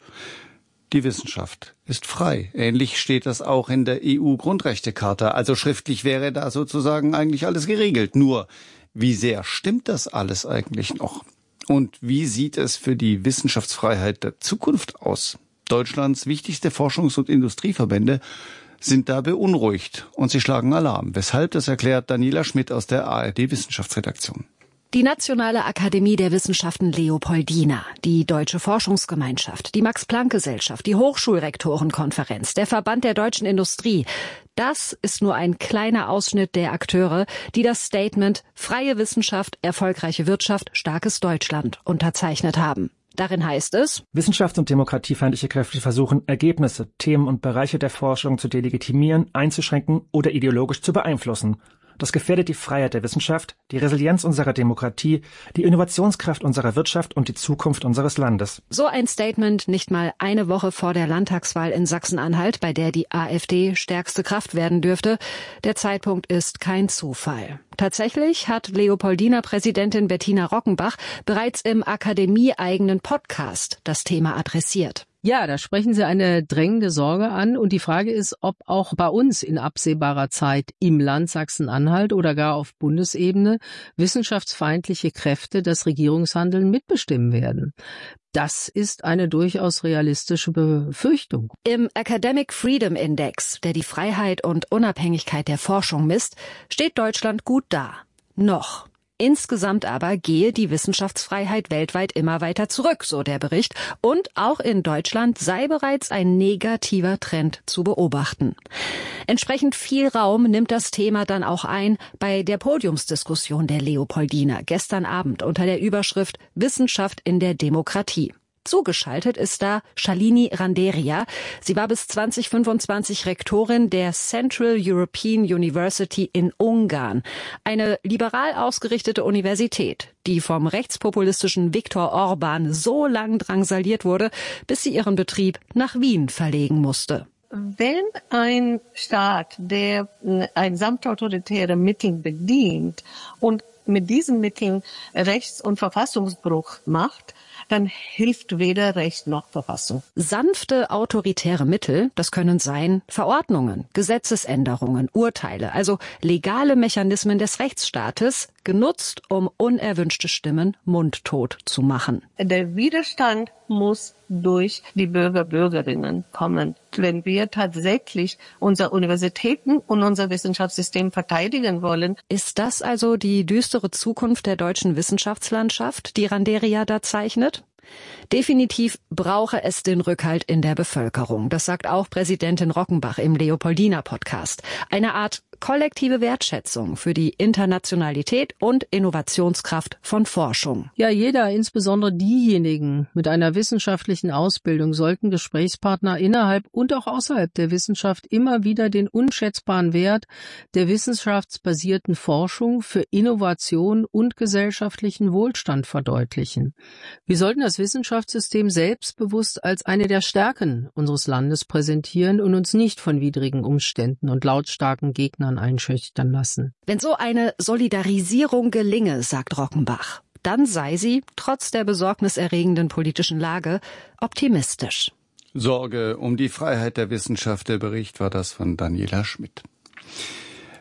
Die Wissenschaft ist frei. Ähnlich steht das auch in der E U-Grundrechtecharta. Also schriftlich wäre da sozusagen eigentlich alles geregelt. Nur, wie sehr stimmt das alles eigentlich noch? Und wie sieht es für die Wissenschaftsfreiheit der Zukunft aus? Deutschlands wichtigste Forschungs- und Industrieverbände sind da beunruhigt und sie schlagen Alarm. Weshalb, das erklärt Daniela Schmidt aus der A R D-Wissenschaftsredaktion. Die Nationale Akademie der Wissenschaften Leopoldina, die Deutsche Forschungsgemeinschaft, die Max-Planck-Gesellschaft, die Hochschulrektorenkonferenz, der Verband der deutschen Industrie. Das ist nur ein kleiner Ausschnitt der Akteure, die das Statement Freie Wissenschaft, erfolgreiche Wirtschaft, starkes Deutschland unterzeichnet haben. Darin heißt es: Wissenschafts- und demokratiefeindliche Kräfte versuchen, Ergebnisse, Themen und Bereiche der Forschung zu delegitimieren, einzuschränken oder ideologisch zu beeinflussen. Das gefährdet die Freiheit der Wissenschaft, die Resilienz unserer Demokratie, die Innovationskraft unserer Wirtschaft und die Zukunft unseres Landes. So ein Statement nicht mal eine Woche vor der Landtagswahl in Sachsen-Anhalt, bei der die AfD stärkste Kraft werden dürfte. Der Zeitpunkt ist kein Zufall. Tatsächlich hat Leopoldina-Präsidentin Bettina Rockenbach bereits im akademieeigenen Podcast das Thema adressiert. Ja, da sprechen Sie eine drängende Sorge an. Und die Frage ist, ob auch bei uns in absehbarer Zeit im Land Sachsen-Anhalt oder gar auf Bundesebene wissenschaftsfeindliche Kräfte das Regierungshandeln mitbestimmen werden. Das ist eine durchaus realistische Befürchtung. Im Academic Freedom Index, der die Freiheit und Unabhängigkeit der Forschung misst, steht Deutschland gut da. Noch. Insgesamt aber gehe die Wissenschaftsfreiheit weltweit immer weiter zurück, so der Bericht. Und auch in Deutschland sei bereits ein negativer Trend zu beobachten. Entsprechend viel Raum nimmt das Thema dann auch ein bei der Podiumsdiskussion der Leopoldina gestern Abend unter der Überschrift Wissenschaft in der Demokratie. Zugeschaltet ist da Shalini Randeria. Sie war bis zwanzig fünfundzwanzig Rektorin der Central European University in Ungarn, eine liberal ausgerichtete Universität, die vom rechtspopulistischen Viktor Orban so lang drangsaliert wurde, bis sie ihren Betrieb nach Wien verlegen musste. Wenn ein Staat, der ein samtautoritäre Mittel bedient und mit diesen Mitteln Rechts- und Verfassungsbruch macht, dann hilft weder Recht noch Verfassung. Sanfte autoritäre Mittel, das können sein Verordnungen, Gesetzesänderungen, Urteile, also legale Mechanismen des Rechtsstaates, genutzt, um unerwünschte Stimmen mundtot zu machen. Der Widerstand muss durch die Bürger, Bürgerinnen kommen. Wenn wir tatsächlich unsere Universitäten und unser Wissenschaftssystem verteidigen wollen. Ist das also die düstere Zukunft der deutschen Wissenschaftslandschaft, die Randeria da zeichnet? Definitiv brauche es den Rückhalt in der Bevölkerung. Das sagt auch Präsidentin Rockenbach im Leopoldina-Podcast. Eine Art kollektive Wertschätzung für die Internationalität und Innovationskraft von Forschung. Ja, jeder, insbesondere diejenigen mit einer wissenschaftlichen Ausbildung, sollten Gesprächspartner innerhalb und auch außerhalb der Wissenschaft immer wieder den unschätzbaren Wert der wissenschaftsbasierten Forschung für Innovation und gesellschaftlichen Wohlstand verdeutlichen. Wir sollten das Wissenschaftssystem selbstbewusst als eine der Stärken unseres Landes präsentieren und uns nicht von widrigen Umständen und lautstarken Gegnern einschüchtern lassen. Wenn so eine Solidarisierung gelinge, sagt Rockenbach, dann sei sie, trotz der besorgniserregenden politischen Lage, optimistisch. Sorge um die Freiheit der Wissenschaft, der Bericht war das von Daniela Schmidt.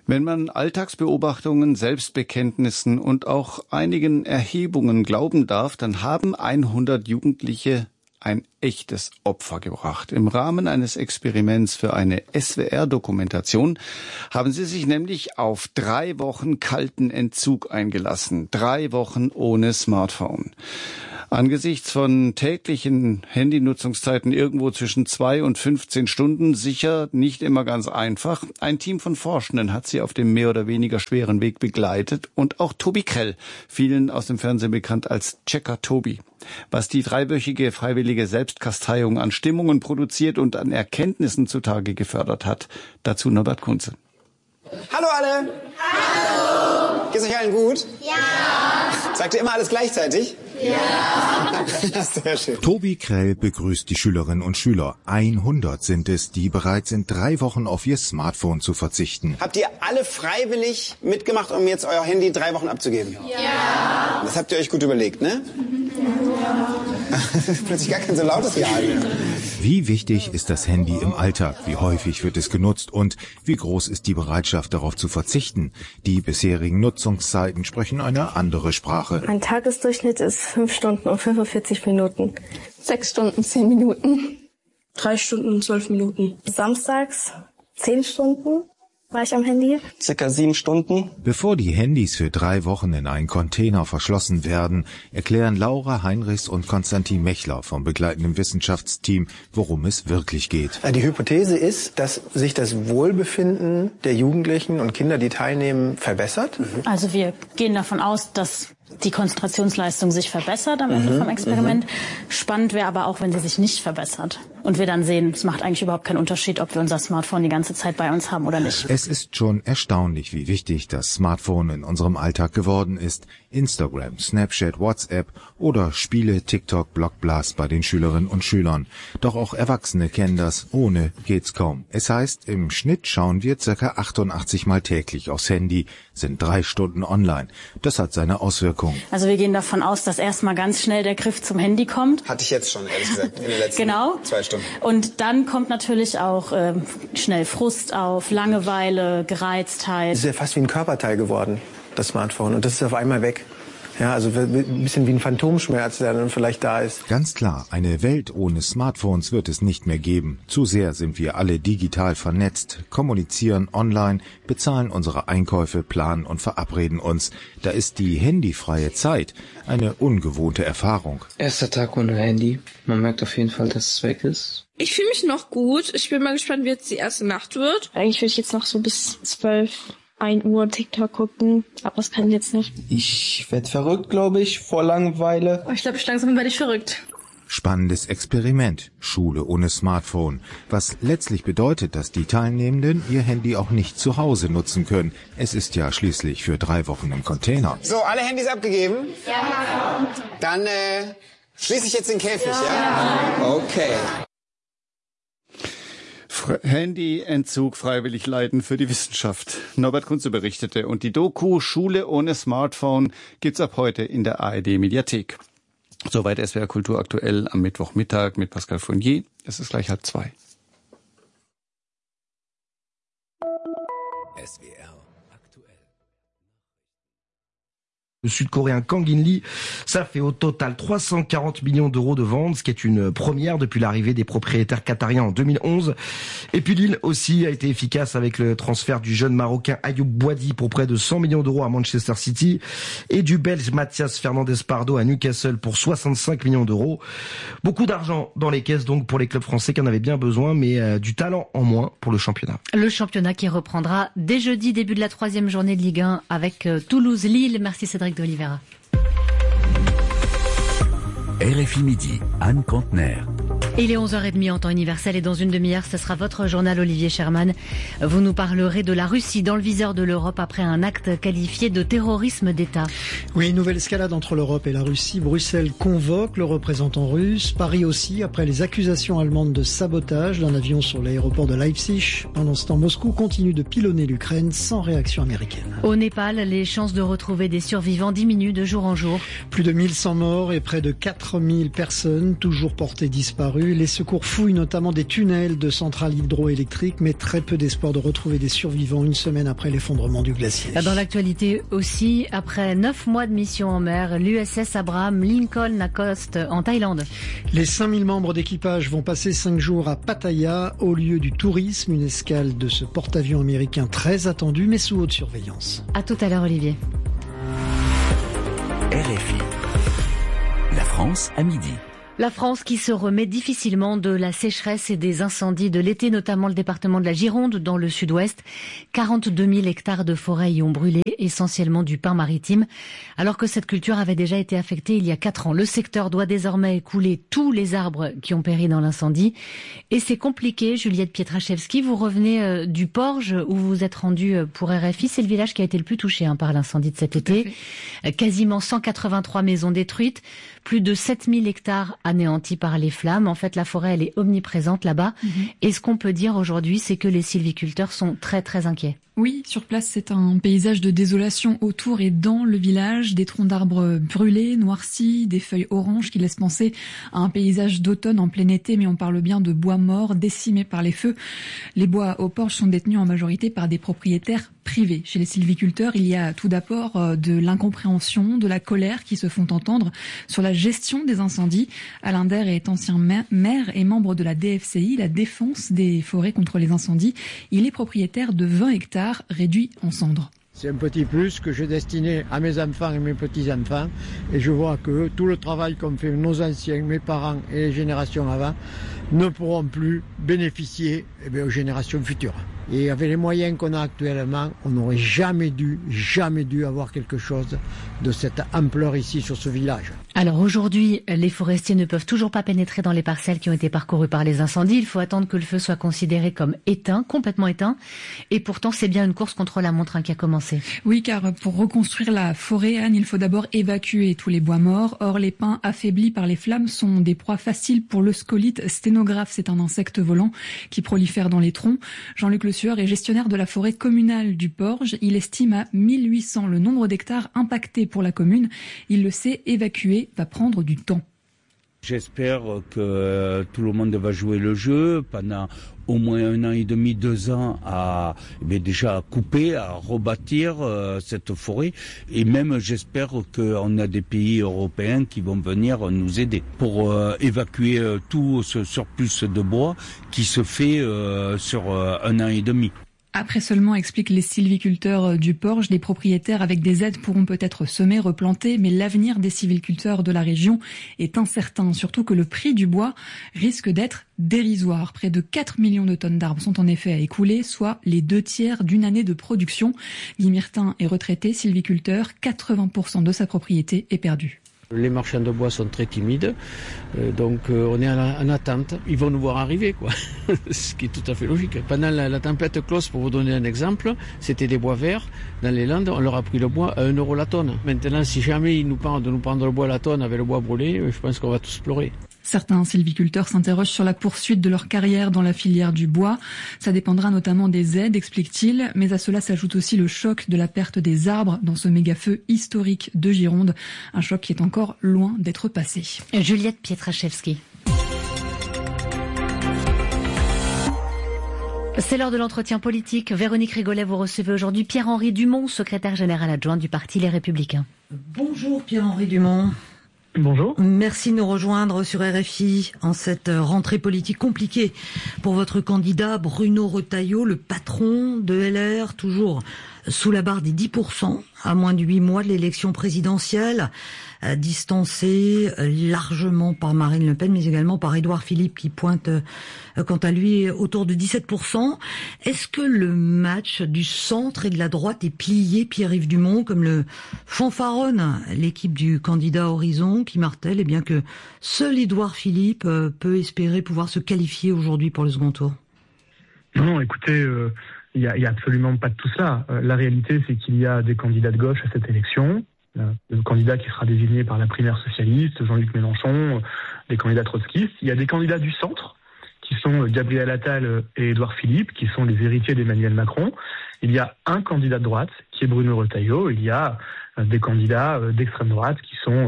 Wenn man Alltagsbeobachtungen, Selbstbekenntnissen und auch einigen Erhebungen glauben darf, dann haben hundert Jugendliche ein echtes Opfer gebracht. Im Rahmen eines Experiments für eine S W R-Dokumentation haben sie sich nämlich auf drei Wochen kalten Entzug eingelassen. Drei Wochen ohne Smartphone. Angesichts von täglichen Handynutzungszeiten irgendwo zwischen zwei und fünfzehn Stunden sicher nicht immer ganz einfach. Ein Team von Forschenden hat sie auf dem mehr oder weniger schweren Weg begleitet und auch Tobi Krell, vielen aus dem Fernsehen bekannt als Checker Tobi. Was die dreiwöchige freiwillige Selbstkasteiung an Stimmungen produziert und an Erkenntnissen zutage gefördert hat, dazu Norbert Kunze. Hallo alle! Hallo! Geht's euch allen gut? Ja! Sagt ihr immer alles gleichzeitig? Ja! Sehr schön. Tobi Krell begrüßt die Schülerinnen und Schüler. hundert sind es, die bereit sind, drei Wochen auf ihr Smartphone zu verzichten. Habt ihr alle freiwillig mitgemacht, um jetzt euer Handy drei Wochen abzugeben? Ja! Das habt ihr euch gut überlegt, ne? Ja. Das ist plötzlich gar kein so lautes Ja mehr. Wie wichtig ist das Handy im Alltag? Wie häufig wird es genutzt? Und wie groß ist die Bereitschaft, darauf zu verzichten? Die bisherigen Nutzungszeiten sprechen eine andere Sprache. Mein Tagesdurchschnitt ist fünf Stunden und fünfundvierzig Minuten. Sechs Stunden, zehn Minuten. Drei Stunden und zwölf Minuten. Samstags zehn Stunden war ich am Handy. Circa sieben Stunden. Bevor die Handys für drei Wochen in einen Container verschlossen werden, erklären Laura Heinrichs und Konstantin Mechler vom begleitenden Wissenschaftsteam, worum es wirklich geht. Die Hypothese ist, dass sich das Wohlbefinden der Jugendlichen und Kinder, die teilnehmen, verbessert. Also wir gehen davon aus, dass die Konzentrationsleistung sich verbessert am Ende mhm, vom Experiment. Mhm. Spannend wäre aber auch, wenn sie sich nicht verbessert. Und wir dann sehen, es macht eigentlich überhaupt keinen Unterschied, ob wir unser Smartphone die ganze Zeit bei uns haben oder nicht. Es ist schon erstaunlich, wie wichtig das Smartphone in unserem Alltag geworden ist. Instagram, Snapchat, WhatsApp oder Spiele, TikTok, Blockblast bei den Schülerinnen und Schülern. Doch auch Erwachsene kennen das. Ohne geht's kaum. Es heißt, im Schnitt schauen wir ca. achtundachtzig Mal täglich aufs Handy, sind drei Stunden online. Das hat seine Auswirkungen. Also wir gehen davon aus, dass erstmal ganz schnell der Griff zum Handy kommt. Hatte ich jetzt schon, ehrlich gesagt, in den letzten genau. zwei Stunden. Und dann kommt natürlich auch äh, schnell Frust auf, Langeweile, Gereiztheit. Es ist ja fast wie ein Körperteil geworden, das Smartphone. Und das ist auf einmal weg. Ja, also ein bisschen wie ein Phantomschmerz, der dann vielleicht da ist. Ganz klar, eine Welt ohne Smartphones wird es nicht mehr geben. Zu sehr sind wir alle digital vernetzt, kommunizieren online, bezahlen unsere Einkäufe, planen und verabreden uns. Da ist die handyfreie Zeit eine ungewohnte Erfahrung. Erster Tag ohne Handy. Man merkt auf jeden Fall, dass es weg ist. Ich fühle mich noch gut. Ich bin mal gespannt, wie jetzt die erste Nacht wird. Eigentlich will ich jetzt noch so bis zwölf. ein Uhr TikTok gucken, aber das kann ich jetzt nicht. Ich werde verrückt, glaube ich, vor Langeweile. Oh, ich glaube, langsam werde ich verrückt. Spannendes Experiment, Schule ohne Smartphone, was letztlich bedeutet, dass die Teilnehmenden ihr Handy auch nicht zu Hause nutzen können. Es ist ja schließlich für drei Wochen im Container. So, alle Handys abgegeben? Ja. Dann äh, schließe ich jetzt den Käfig, ja? ja? Okay. Handyentzug freiwillig leiden für die Wissenschaft. Norbert Kunze berichtete. Und die Doku Schule ohne Smartphone gibt's ab heute in der A R D-Mediathek. Soweit S W R Kultur aktuell am Mittwochmittag mit Pascal Fournier. Es ist gleich halb zwei. S W R aktuell. Le Sud-Coréen Kang In-lee, ça fait au total trois cent quarante millions d'euros de ventes, ce qui est une première depuis l'arrivée des propriétaires qatariens en deux mille onze. Et puis Lille aussi a été efficace avec le transfert du jeune Marocain Ayoub Boadi pour près de cent millions d'euros à Manchester City et du Belge Mathias Fernandez Pardo à Newcastle pour soixante-cinq millions d'euros. Beaucoup d'argent dans les caisses donc pour les clubs français qui en avaient bien besoin, mais euh, du talent en moins pour le championnat. Le championnat qui reprendra dès jeudi, début de la troisième journée de Ligue un avec euh, Toulouse-Lille. Merci Cédric d'Oliveira. R F I Midi, Anne Contener. Il est onze heures trente en temps universel et dans une demi-heure, ce sera votre journal Olivier Sherman. Vous nous parlerez de la Russie dans le viseur de l'Europe après un acte qualifié de terrorisme d'État. Oui, nouvelle escalade entre l'Europe et la Russie. Bruxelles convoque le représentant russe. Paris aussi, après les accusations allemandes de sabotage d'un avion sur l'aéroport de Leipzig. Pendant ce temps, Moscou continue de pilonner l'Ukraine sans réaction américaine. Au Népal, les chances de retrouver des survivants diminuent de jour en jour. Plus de mille cent morts et près de quatre mille personnes toujours portées disparues. disparus. Les secours fouillent notamment des tunnels de centrales hydroélectriques, mais très peu d'espoir de retrouver des survivants une semaine après l'effondrement du glacier. Dans l'actualité aussi, après neuf mois de mission en mer, l'U S S Abraham Lincoln accoste en Thaïlande. Les cinq mille membres d'équipage vont passer cinq jours à Pattaya, au lieu du tourisme, une escale de ce porte-avions américain très attendu, mais sous haute surveillance. À tout à l'heure, Olivier. R F I. La France à midi. La France qui se remet difficilement de la sécheresse et des incendies de l'été, notamment le département de la Gironde dans le sud-ouest. quarante-deux mille hectares de forêt y ont brûlé, essentiellement du pin maritime, alors que cette culture avait déjà été affectée il y a quatre ans. Le secteur doit désormais écouler tous les arbres qui ont péri dans l'incendie. Et c'est compliqué. Juliette Pietraszewski, vous revenez euh, du Porge où vous vous êtes rendu pour R F I. C'est le village qui a été le plus touché hein, par l'incendie de cet été. Euh, quasiment cent quatre-vingt-trois maisons détruites, plus de sept mille hectares anéantis par les flammes. En fait, la forêt, elle est omniprésente là-bas. Mmh. Et ce qu'on peut dire aujourd'hui, c'est que les sylviculteurs sont très, très inquiets. Oui, sur place, c'est un paysage de désolation autour et dans le village. Des troncs d'arbres brûlés, noircis, des feuilles oranges qui laissent penser à un paysage d'automne en plein été, mais on parle bien de bois morts, décimés par les feux. Les bois au Porge sont détenus en majorité par des propriétaires privés. Chez les sylviculteurs, il y a tout d'abord de l'incompréhension, de la colère qui se font entendre sur la gestion des incendies. Alain Der est ancien maire et membre de la D F C I, la défense des forêts contre les incendies. Il est propriétaire de vingt hectares réduits en cendres. C'est un petit plus que j'ai destiné à mes enfants et mes petits-enfants. Et je vois que tout le travail qu'ont fait nos anciens, mes parents et les générations avant ne pourront plus bénéficier eh bien, aux générations futures. Et avec les moyens qu'on a actuellement, on n'aurait jamais dû, jamais dû avoir quelque chose de cette ampleur ici sur ce village. Alors aujourd'hui, les forestiers ne peuvent toujours pas pénétrer dans les parcelles qui ont été parcourues par les incendies. Il faut attendre que le feu soit considéré comme éteint, complètement éteint. Et pourtant, c'est bien une course contre la montre hein, qui a commencé. Oui, car pour reconstruire la forêt, Anne, il faut d'abord évacuer tous les bois morts. Or, les pins affaiblis par les flammes sont des proies faciles pour le scolyte sténographe. C'est un insecte volant qui prolifère dans les troncs. Jean-Luc Le Sueur est gestionnaire de la forêt communale du Porge. Il estime à mille huit cents le nombre d'hectares impactés pour la commune. Il le sait, évacuer va prendre du temps. J'espère que tout le monde va jouer le jeu pendant au moins un an et demi, deux ans à eh déjà à couper, à rebâtir euh, cette forêt. Et même j'espère qu'on a des pays européens qui vont venir nous aider pour euh, évacuer euh, tout ce surplus de bois qui se fait euh, sur euh, un an et demi. Après seulement, expliquent les sylviculteurs du Porge, les propriétaires avec des aides pourront peut-être semer, replanter, mais l'avenir des sylviculteurs de la région est incertain, surtout que le prix du bois risque d'être dérisoire. Près de quatre millions de tonnes d'arbres sont en effet à écouler, soit les deux tiers d'une année de production. Guy Myrtin est retraité, sylviculteur, quatre-vingts pour cent de sa propriété est perdue. Les marchands de bois sont très timides, euh, donc euh, on est en, en attente. Ils vont nous voir arriver, quoi. Ce qui est tout à fait logique. Pendant la, la tempête Klaus, pour vous donner un exemple, c'était des bois verts. Dans les Landes, on leur a pris le bois à un euro la tonne. Maintenant, si jamais ils nous parlent de nous prendre le bois à la tonne avec le bois brûlé, je pense qu'on va tous pleurer. Certains sylviculteurs s'interrogent sur la poursuite de leur carrière dans la filière du bois. Ça dépendra notamment des aides, explique-t-il, mais à cela s'ajoute aussi le choc de la perte des arbres dans ce méga-feu historique de Gironde. Un choc qui est encore loin d'être passé. Juliette Pietraszewski. C'est l'heure de l'entretien politique. Véronique Rigolet, vous recevez aujourd'hui Pierre-Henri Dumont, secrétaire général adjoint du Parti Les Républicains. Bonjour Pierre-Henri Dumont. Bonjour. Merci de nous rejoindre sur R F I en cette rentrée politique compliquée pour votre candidat Bruno Retailleau, le patron de L R, toujours sous la barre des dix pour cent à moins de huit mois de l'élection présidentielle, euh, distancé euh, largement par Marine Le Pen, mais également par Édouard Philippe qui pointe euh, quant à lui autour de dix-sept pour cent. Est-ce que le match du centre et de la droite est plié, Pierre-Yves Dumont, comme le fanfaronne l'équipe du candidat Horizon qui martèle eh bien que seul Édouard Philippe euh, peut espérer pouvoir se qualifier aujourd'hui pour le second tour? Non, écoutez... Euh... Il y a, il y a absolument pas de tout ça. Euh, la réalité, c'est qu'il y a des candidats de gauche à cette élection. Euh, le candidat qui sera désigné par la primaire socialiste, Jean-Luc Mélenchon, euh, des candidats trotskistes. Il y a des candidats du centre, qui sont Gabriel Attal et Édouard Philippe, qui sont les héritiers d'Emmanuel Macron. Il y a un candidat de droite, qui est Bruno Retailleau. Il y a euh, des candidats euh, d'extrême droite, qui sont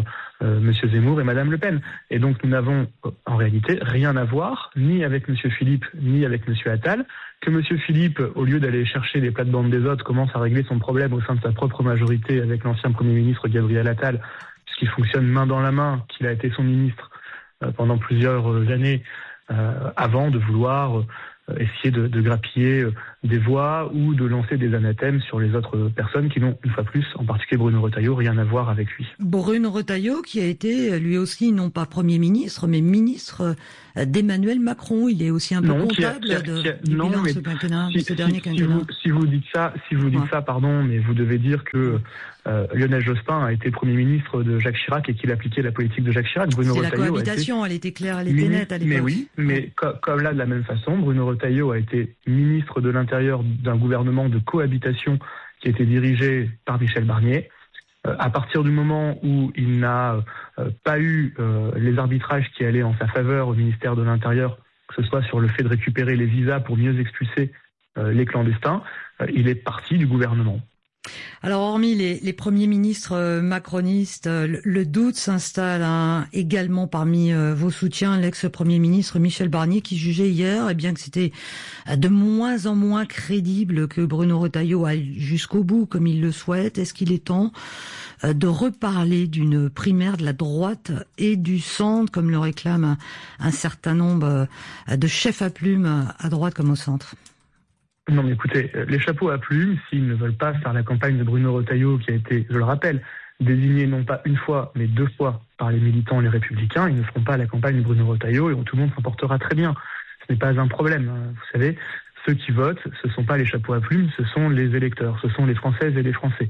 euh, Monsieur Zemmour et Madame Le Pen. Et donc nous n'avons euh, en réalité rien à voir, ni avec Monsieur Philippe, ni avec Monsieur Attal. Que Monsieur Philippe, au lieu d'aller chercher les plates-bandes des autres, commence à régler son problème au sein de sa propre majorité avec l'ancien Premier ministre Gabriel Attal, puisqu'il fonctionne main dans la main, qu'il a été son ministre euh, pendant plusieurs années euh, avant de vouloir euh, essayer de, de grappiller des voix ou de lancer des anathèmes sur les autres personnes qui n'ont, une fois plus, en particulier Bruno Retailleau, rien à voir avec lui. Bruno Retailleau qui a été lui aussi non pas Premier ministre, mais ministre d'Emmanuel Macron. Il est aussi un peu non, comptable qui a, qui a, qui a, de, du non, bilan de ce quinquennat, si, ce dernier si, quinquennat. Si vous, si vous dites ça, si vous dites ouais. ça, pardon, mais vous devez dire que euh, Lionel Jospin a été Premier ministre de Jacques Chirac et qu'il appliquait la politique de Jacques Chirac. Bruno C'est Retailleau la cohabitation, été... elle était claire, elle était nette à l'époque. Mais oui, mais ouais. co- comme là, de la même façon, Bruno Retailleau a été ministre de l'Intérieur d'un gouvernement de cohabitation qui a été dirigé par Michel Barnier. Euh, à partir du moment où il n'a euh, pas eu euh, les arbitrages qui allaient en sa faveur au ministère de l'Intérieur, que ce soit sur le fait de récupérer les visas pour mieux expulser euh, les clandestins, euh, il est parti du gouvernement. Alors, hormis les, les premiers ministres macronistes, le, le doute s'installe hein, également parmi euh, vos soutiens, l'ex-premier ministre Michel Barnier, qui jugeait hier eh bien que c'était de moins en moins crédible que Bruno Retailleau aille jusqu'au bout, comme il le souhaite. Est-ce qu'il est temps euh, de reparler d'une primaire de la droite et du centre, comme le réclament un, un certain nombre euh, de chefs à plumes à droite comme au centre ? Non mais écoutez, les chapeaux à plumes, s'ils ne veulent pas faire la campagne de Bruno Retailleau, qui a été, je le rappelle, désigné non pas une fois, mais deux fois par les militants et les républicains, ils ne feront pas la campagne de Bruno Retailleau et tout le monde s'en portera très bien. Ce n'est pas un problème. Vous savez, ceux qui votent, ce ne sont pas les chapeaux à plumes, ce sont les électeurs, ce sont les Françaises et les Français.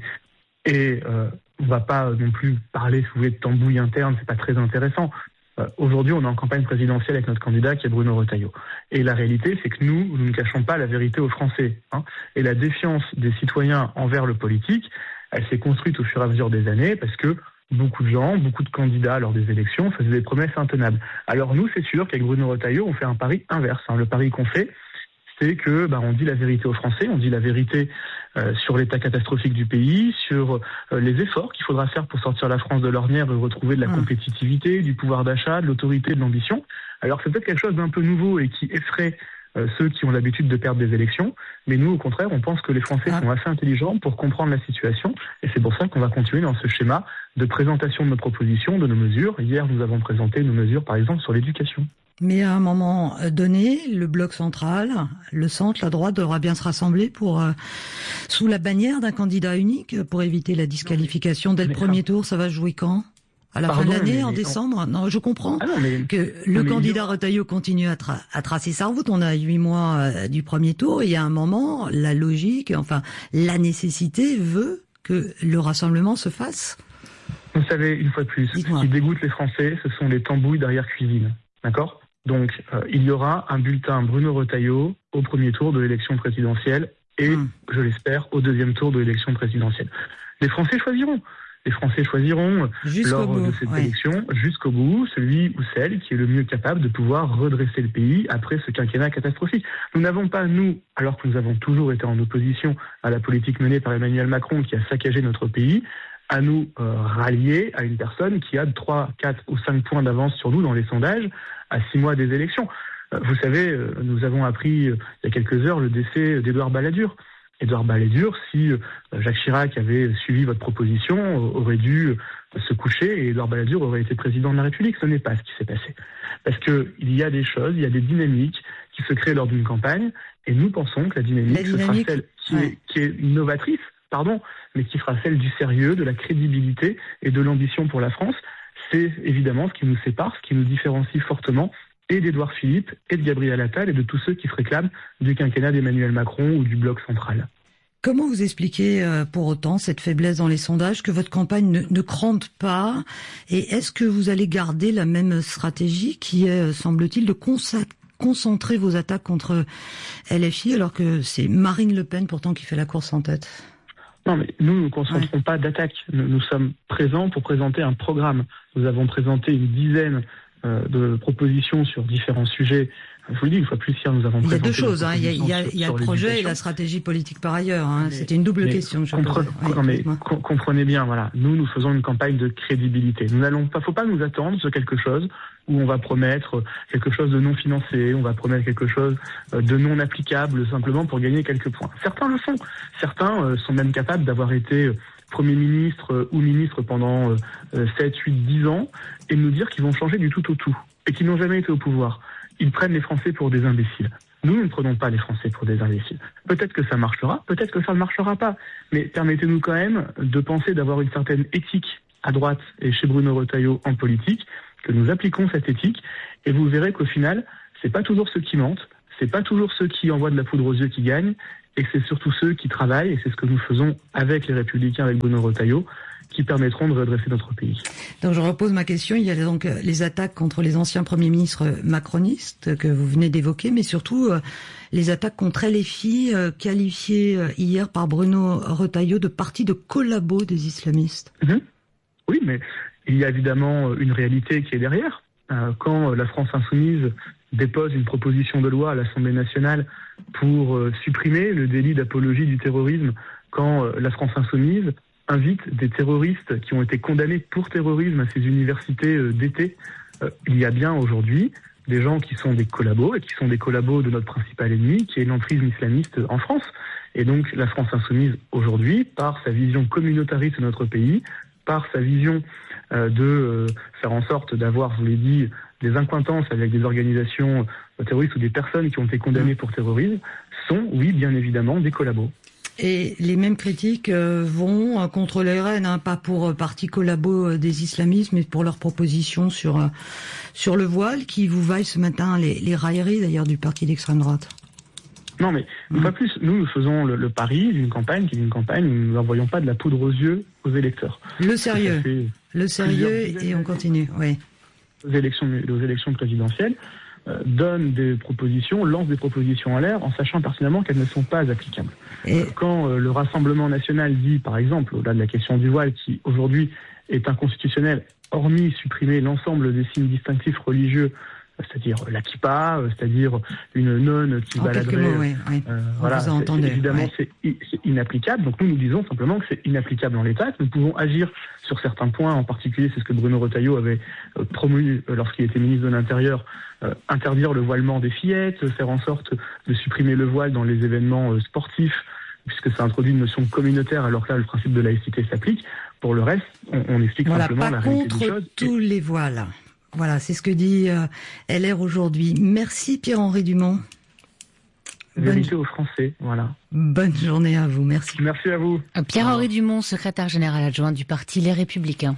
Et euh, on ne va pas non plus parler, si vous voulez, de tambouille interne, c'est pas très intéressant. Euh, aujourd'hui, on est en campagne présidentielle avec notre candidat qui est Bruno Retailleau. Et la réalité, c'est que nous, nous ne cachons pas la vérité aux Français. Hein. Et la défiance des citoyens envers le politique, elle s'est construite au fur et à mesure des années parce que beaucoup de gens, beaucoup de candidats lors des élections faisaient des promesses intenables. Alors nous, c'est sûr qu'avec Bruno Retailleau, on fait un pari inverse. Hein. Le pari qu'on fait, c'est que bah, on dit la vérité aux Français, on dit la vérité euh, sur l'état catastrophique du pays, sur euh, les efforts qu'il faudra faire pour sortir la France de l'ornière et retrouver de la mmh. compétitivité, du pouvoir d'achat, de l'autorité, de l'ambition. Alors c'est peut-être quelque chose d'un peu nouveau et qui effraie euh, ceux qui ont l'habitude de perdre des élections, mais nous au contraire on pense que les Français ah. sont assez intelligents pour comprendre la situation et c'est pour ça qu'on va continuer dans ce schéma de présentation de nos propositions, de nos mesures. Hier nous avons présenté nos mesures par exemple sur l'éducation. Mais à un moment donné, le bloc central, le centre, la droite devra bien se rassembler pour euh, sous la bannière d'un candidat unique pour éviter la disqualification dès le premier tour. Ça va se jouer quand ? À la Pardon, fin de l'année, en décembre ? Non, je comprends ah non, mais, que le mais candidat il... Retailleau continue à, tra- à tracer sa route. On a huit mois euh, du premier tour. Et il y a un moment, la logique, enfin la nécessité veut que le rassemblement se fasse. Vous savez, une fois de plus, Dites-moi. Ce qui dégoûte les Français, ce sont les tambouilles derrière cuisine. D'accord ? Donc, euh, il y aura un bulletin Bruno Retailleau au premier tour de l'élection présidentielle et, mmh. je l'espère, au deuxième tour de l'élection présidentielle. Les Français choisiront. Les Français choisiront jusqu'au lors bout, de cette ouais. élection, jusqu'au bout, celui ou celle qui est le mieux capable de pouvoir redresser le pays après ce quinquennat catastrophique. Nous n'avons pas, nous, alors que nous avons toujours été en opposition à la politique menée par Emmanuel Macron qui a saccagé notre pays, à nous euh, rallier à une personne qui a trois, quatre ou cinq points d'avance sur nous dans les sondages à six mois des élections. Euh, vous savez, euh, nous avons appris euh, il y a quelques heures le décès d'Édouard Balladur. Édouard Balladur, si euh, Jacques Chirac avait suivi votre proposition, euh, aurait dû euh, se coucher et Édouard Balladur aurait été président de la République. Ce n'est pas ce qui s'est passé. Parce que il y a des choses, il y a des dynamiques qui se créent lors d'une campagne et nous pensons que la dynamique, la dynamique ce sera celle qui, ouais. est, qui est novatrice, pardon, mais qui sera celle du sérieux, de la crédibilité et de l'ambition pour la France. C'est évidemment ce qui nous sépare, ce qui nous différencie fortement et d'Édouard Philippe et de Gabriel Attal et de tous ceux qui se réclament du quinquennat d'Emmanuel Macron ou du bloc central. Comment vous expliquez euh, pour autant cette faiblesse dans les sondages, que votre campagne ne, ne crante pas? Et est-ce que vous allez garder la même stratégie qui est, semble-t-il, de consacrer concentrer vos attaques contre L F I alors que c'est Marine Le Pen pourtant qui fait la course en tête? Non, mais nous ne concentrons ouais. pas d'attaques. Nous, nous sommes présents pour présenter un programme. Nous avons présenté une dizaine euh, de propositions sur différents sujets. Je vous le dis, une fois plus, hier, nous avons Il y a présenté deux choses, hein. Il y a, il y a, sur, il y a le projet et la stratégie politique par ailleurs. Hein. C'était une double question que je compre- posais. non, mais com- comprenez bien, voilà. Nous, nous faisons une campagne de crédibilité. Nous n'allons pas, faut pas nous attendre sur quelque chose où on va promettre quelque chose de non financé, on va promettre quelque chose de non applicable simplement pour gagner quelques points. Certains le font. Certains euh, sont même capables d'avoir été Premier ministre euh, ou ministre pendant euh, sept, huit, dix ans et nous dire qu'ils vont changer du tout au tout et qu'ils n'ont jamais été au pouvoir. Ils prennent les Français pour des imbéciles. Nous, nous ne prenons pas les Français pour des imbéciles. Peut-être que ça marchera, peut-être que ça ne marchera pas. Mais permettez-nous quand même de penser d'avoir une certaine éthique à droite et chez Bruno Retailleau en politique, que nous appliquons cette éthique, et vous verrez qu'au final, c'est pas toujours ceux qui mentent, c'est pas toujours ceux qui envoient de la poudre aux yeux qui gagnent, et que c'est surtout ceux qui travaillent, et c'est ce que nous faisons avec les Républicains, avec Bruno Retailleau, qui permettront de redresser notre pays. Donc je repose ma question, il y a donc les attaques contre les anciens premiers ministres macronistes que vous venez d'évoquer, mais surtout euh, les attaques contre L F I, euh, qualifiées euh, hier par Bruno Retailleau de parti de collabo des islamistes. Mmh. Oui, mais il y a évidemment une réalité qui est derrière. Euh, quand la France Insoumise dépose une proposition de loi à l'Assemblée nationale pour euh, supprimer le délit d'apologie du terrorisme, quand euh, la France Insoumise invite des terroristes qui ont été condamnés pour terrorisme à ces universités euh, d'été, euh, il y a bien aujourd'hui des gens qui sont des collabos et qui sont des collabos de notre principal ennemi, qui est l'entrisme islamiste en France. Et donc la France Insoumise aujourd'hui, par sa vision communautariste de notre pays, par sa vision euh, de euh, faire en sorte d'avoir, je vous l'ai dit, des accointances avec des organisations euh, terroristes ou des personnes qui ont été condamnées pour terrorisme, sont, oui, bien évidemment, des collabos. Et les mêmes critiques euh, vont euh, contre les R N, hein, pas pour euh, parti collabo euh, des islamistes, mais pour leurs propositions sur euh, sur le voile, qui vous vaillent ce matin les, les railleries d'ailleurs du parti d'extrême droite. Non, mais une fois plus, nous, nous faisons le, le pari d'une campagne qui est une campagne où nous n'envoyons pas de la poudre aux yeux aux électeurs. Le sérieux, le sérieux, et on continue, oui. Aux élections, aux élections présidentielles, euh, donne des propositions, lance des propositions en l'air, en sachant personnellement qu'elles ne sont pas applicables. Et... Quand euh, le Rassemblement national dit, par exemple, au-delà de la question du voile, qui aujourd'hui est inconstitutionnel, hormis supprimer l'ensemble des signes distinctifs religieux, c'est-à-dire la kippa, c'est-à-dire une nonne qui en baladerait. Mots, oui, oui. Euh, voilà, c'est, entendu, évidemment, ouais. c'est, c'est inapplicable. Donc nous, nous disons simplement que c'est inapplicable en l'état, que nous pouvons agir sur certains points, en particulier, c'est ce que Bruno Retailleau avait euh, promu euh, lorsqu'il était ministre de l'Intérieur, euh, interdire le voilement des fillettes, faire en sorte de supprimer le voile dans les événements euh, sportifs, puisque ça introduit une notion communautaire, alors que là, le principe de laïcité s'applique. Pour le reste, on, on explique voilà, simplement la réalité des choses. Pas contre tous et... les voiles. Voilà, c'est ce que dit euh, L R aujourd'hui. Merci Pierre-Henri Dumont. Vérité Bonne... aux Français, voilà. Bonne journée à vous, merci. Merci à vous. Pierre-Henri Dumont, secrétaire général adjoint du parti Les Républicains.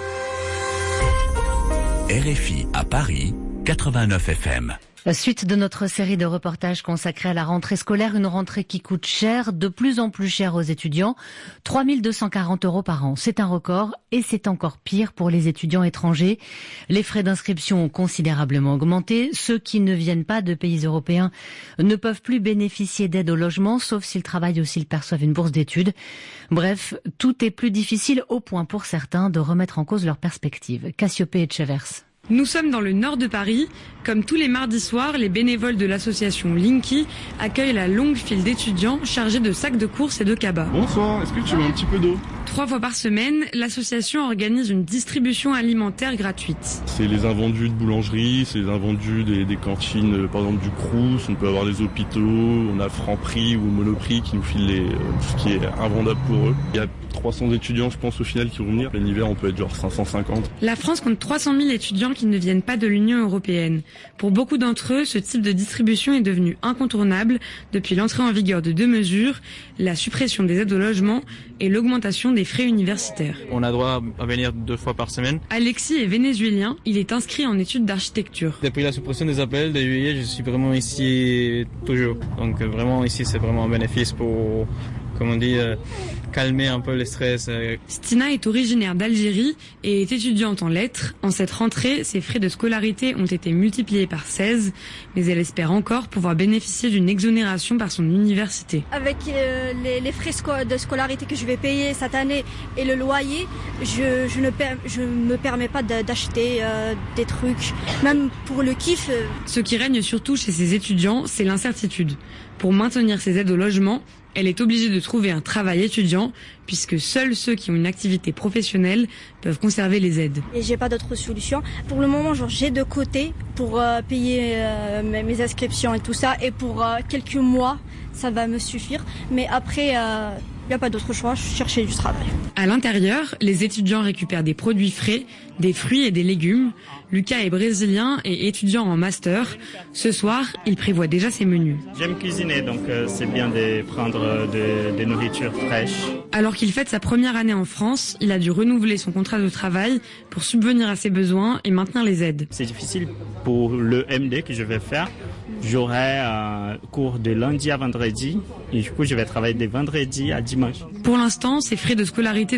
R F I à Paris, quatre-vingt-neuf F M. Suite de notre série de reportages consacrés à la rentrée scolaire, une rentrée qui coûte cher, de plus en plus cher aux étudiants, trois mille deux cent quarante euros par an. C'est un record et c'est encore pire pour les étudiants étrangers. Les frais d'inscription ont considérablement augmenté. Ceux qui ne viennent pas de pays européens ne peuvent plus bénéficier d'aide au logement, sauf s'ils travaillent ou s'ils perçoivent une bourse d'études. Bref, tout est plus difficile au point pour certains de remettre en cause leurs perspectives. Cassiopée et Chevers. Nous sommes dans le nord de Paris. Comme tous les mardis soirs, les bénévoles de l'association Linky accueillent la longue file d'étudiants chargés de sacs de courses et de cabas. Bonsoir, est-ce que tu veux un petit peu d'eau ? Trois fois par semaine, l'association organise une distribution alimentaire gratuite. C'est les invendus de boulangerie, c'est les invendus des, des cantines, par exemple du Crous, on peut avoir les hôpitaux, on a Franprix ou Monoprix qui nous filent les, ce qui est invendable pour eux. Il y a trois cents étudiants, je pense, au final, qui vont venir. En hiver, on peut être genre cinq cent cinquante. La France compte trois cent mille étudiants qui ne viennent pas de l'Union européenne. Pour beaucoup d'entre eux, ce type de distribution est devenu incontournable depuis l'entrée en vigueur de deux mesures, la suppression des aides au logement et l'augmentation des frais universitaires. On a droit à venir deux fois par semaine. Alexis est vénézuélien, il est inscrit en études d'architecture. Depuis la suppression des appels de juillet, je suis vraiment ici toujours. Donc vraiment ici, c'est vraiment un bénéfice pour comme on dit, euh, calmer un peu le stress. Euh. Stina est originaire d'Algérie et est étudiante en lettres. En cette rentrée, ses frais de scolarité ont été multipliés par seize, mais elle espère encore pouvoir bénéficier d'une exonération par son université. Avec euh, les, les frais sco- de scolarité que je vais payer cette année et le loyer, je, je ne per- je me permets pas de, d'acheter euh, des trucs, même pour le kiff. Euh. Ce qui règne surtout chez ces étudiants, c'est l'incertitude. Pour maintenir ses aides au logement, elle est obligée de trouver un travail étudiant puisque seuls ceux qui ont une activité professionnelle peuvent conserver les aides. Et j'ai pas d'autre solution. Pour le moment, genre, j'ai de côté pour euh, payer euh, mes inscriptions et tout ça. Et pour euh, quelques mois, ça va me suffire. Mais après, il euh, n'y a pas d'autre choix, je cherchais du travail. À l'intérieur, les étudiants récupèrent des produits frais, des fruits et des légumes. Lucas est brésilien et étudiant en master. Ce soir, il prévoit déjà ses menus. J'aime cuisiner, donc euh, c'est bien de prendre de, de nourriture fraîche. Alors qu'il fête sa première année en France, il a dû renouveler son contrat de travail pour subvenir à ses besoins et maintenir les aides. C'est difficile pour le M D que je vais faire. J'aurai un cours de lundi à vendredi et du coup je vais travailler de vendredi à dimanche. Pour l'instant, ses frais de scolarité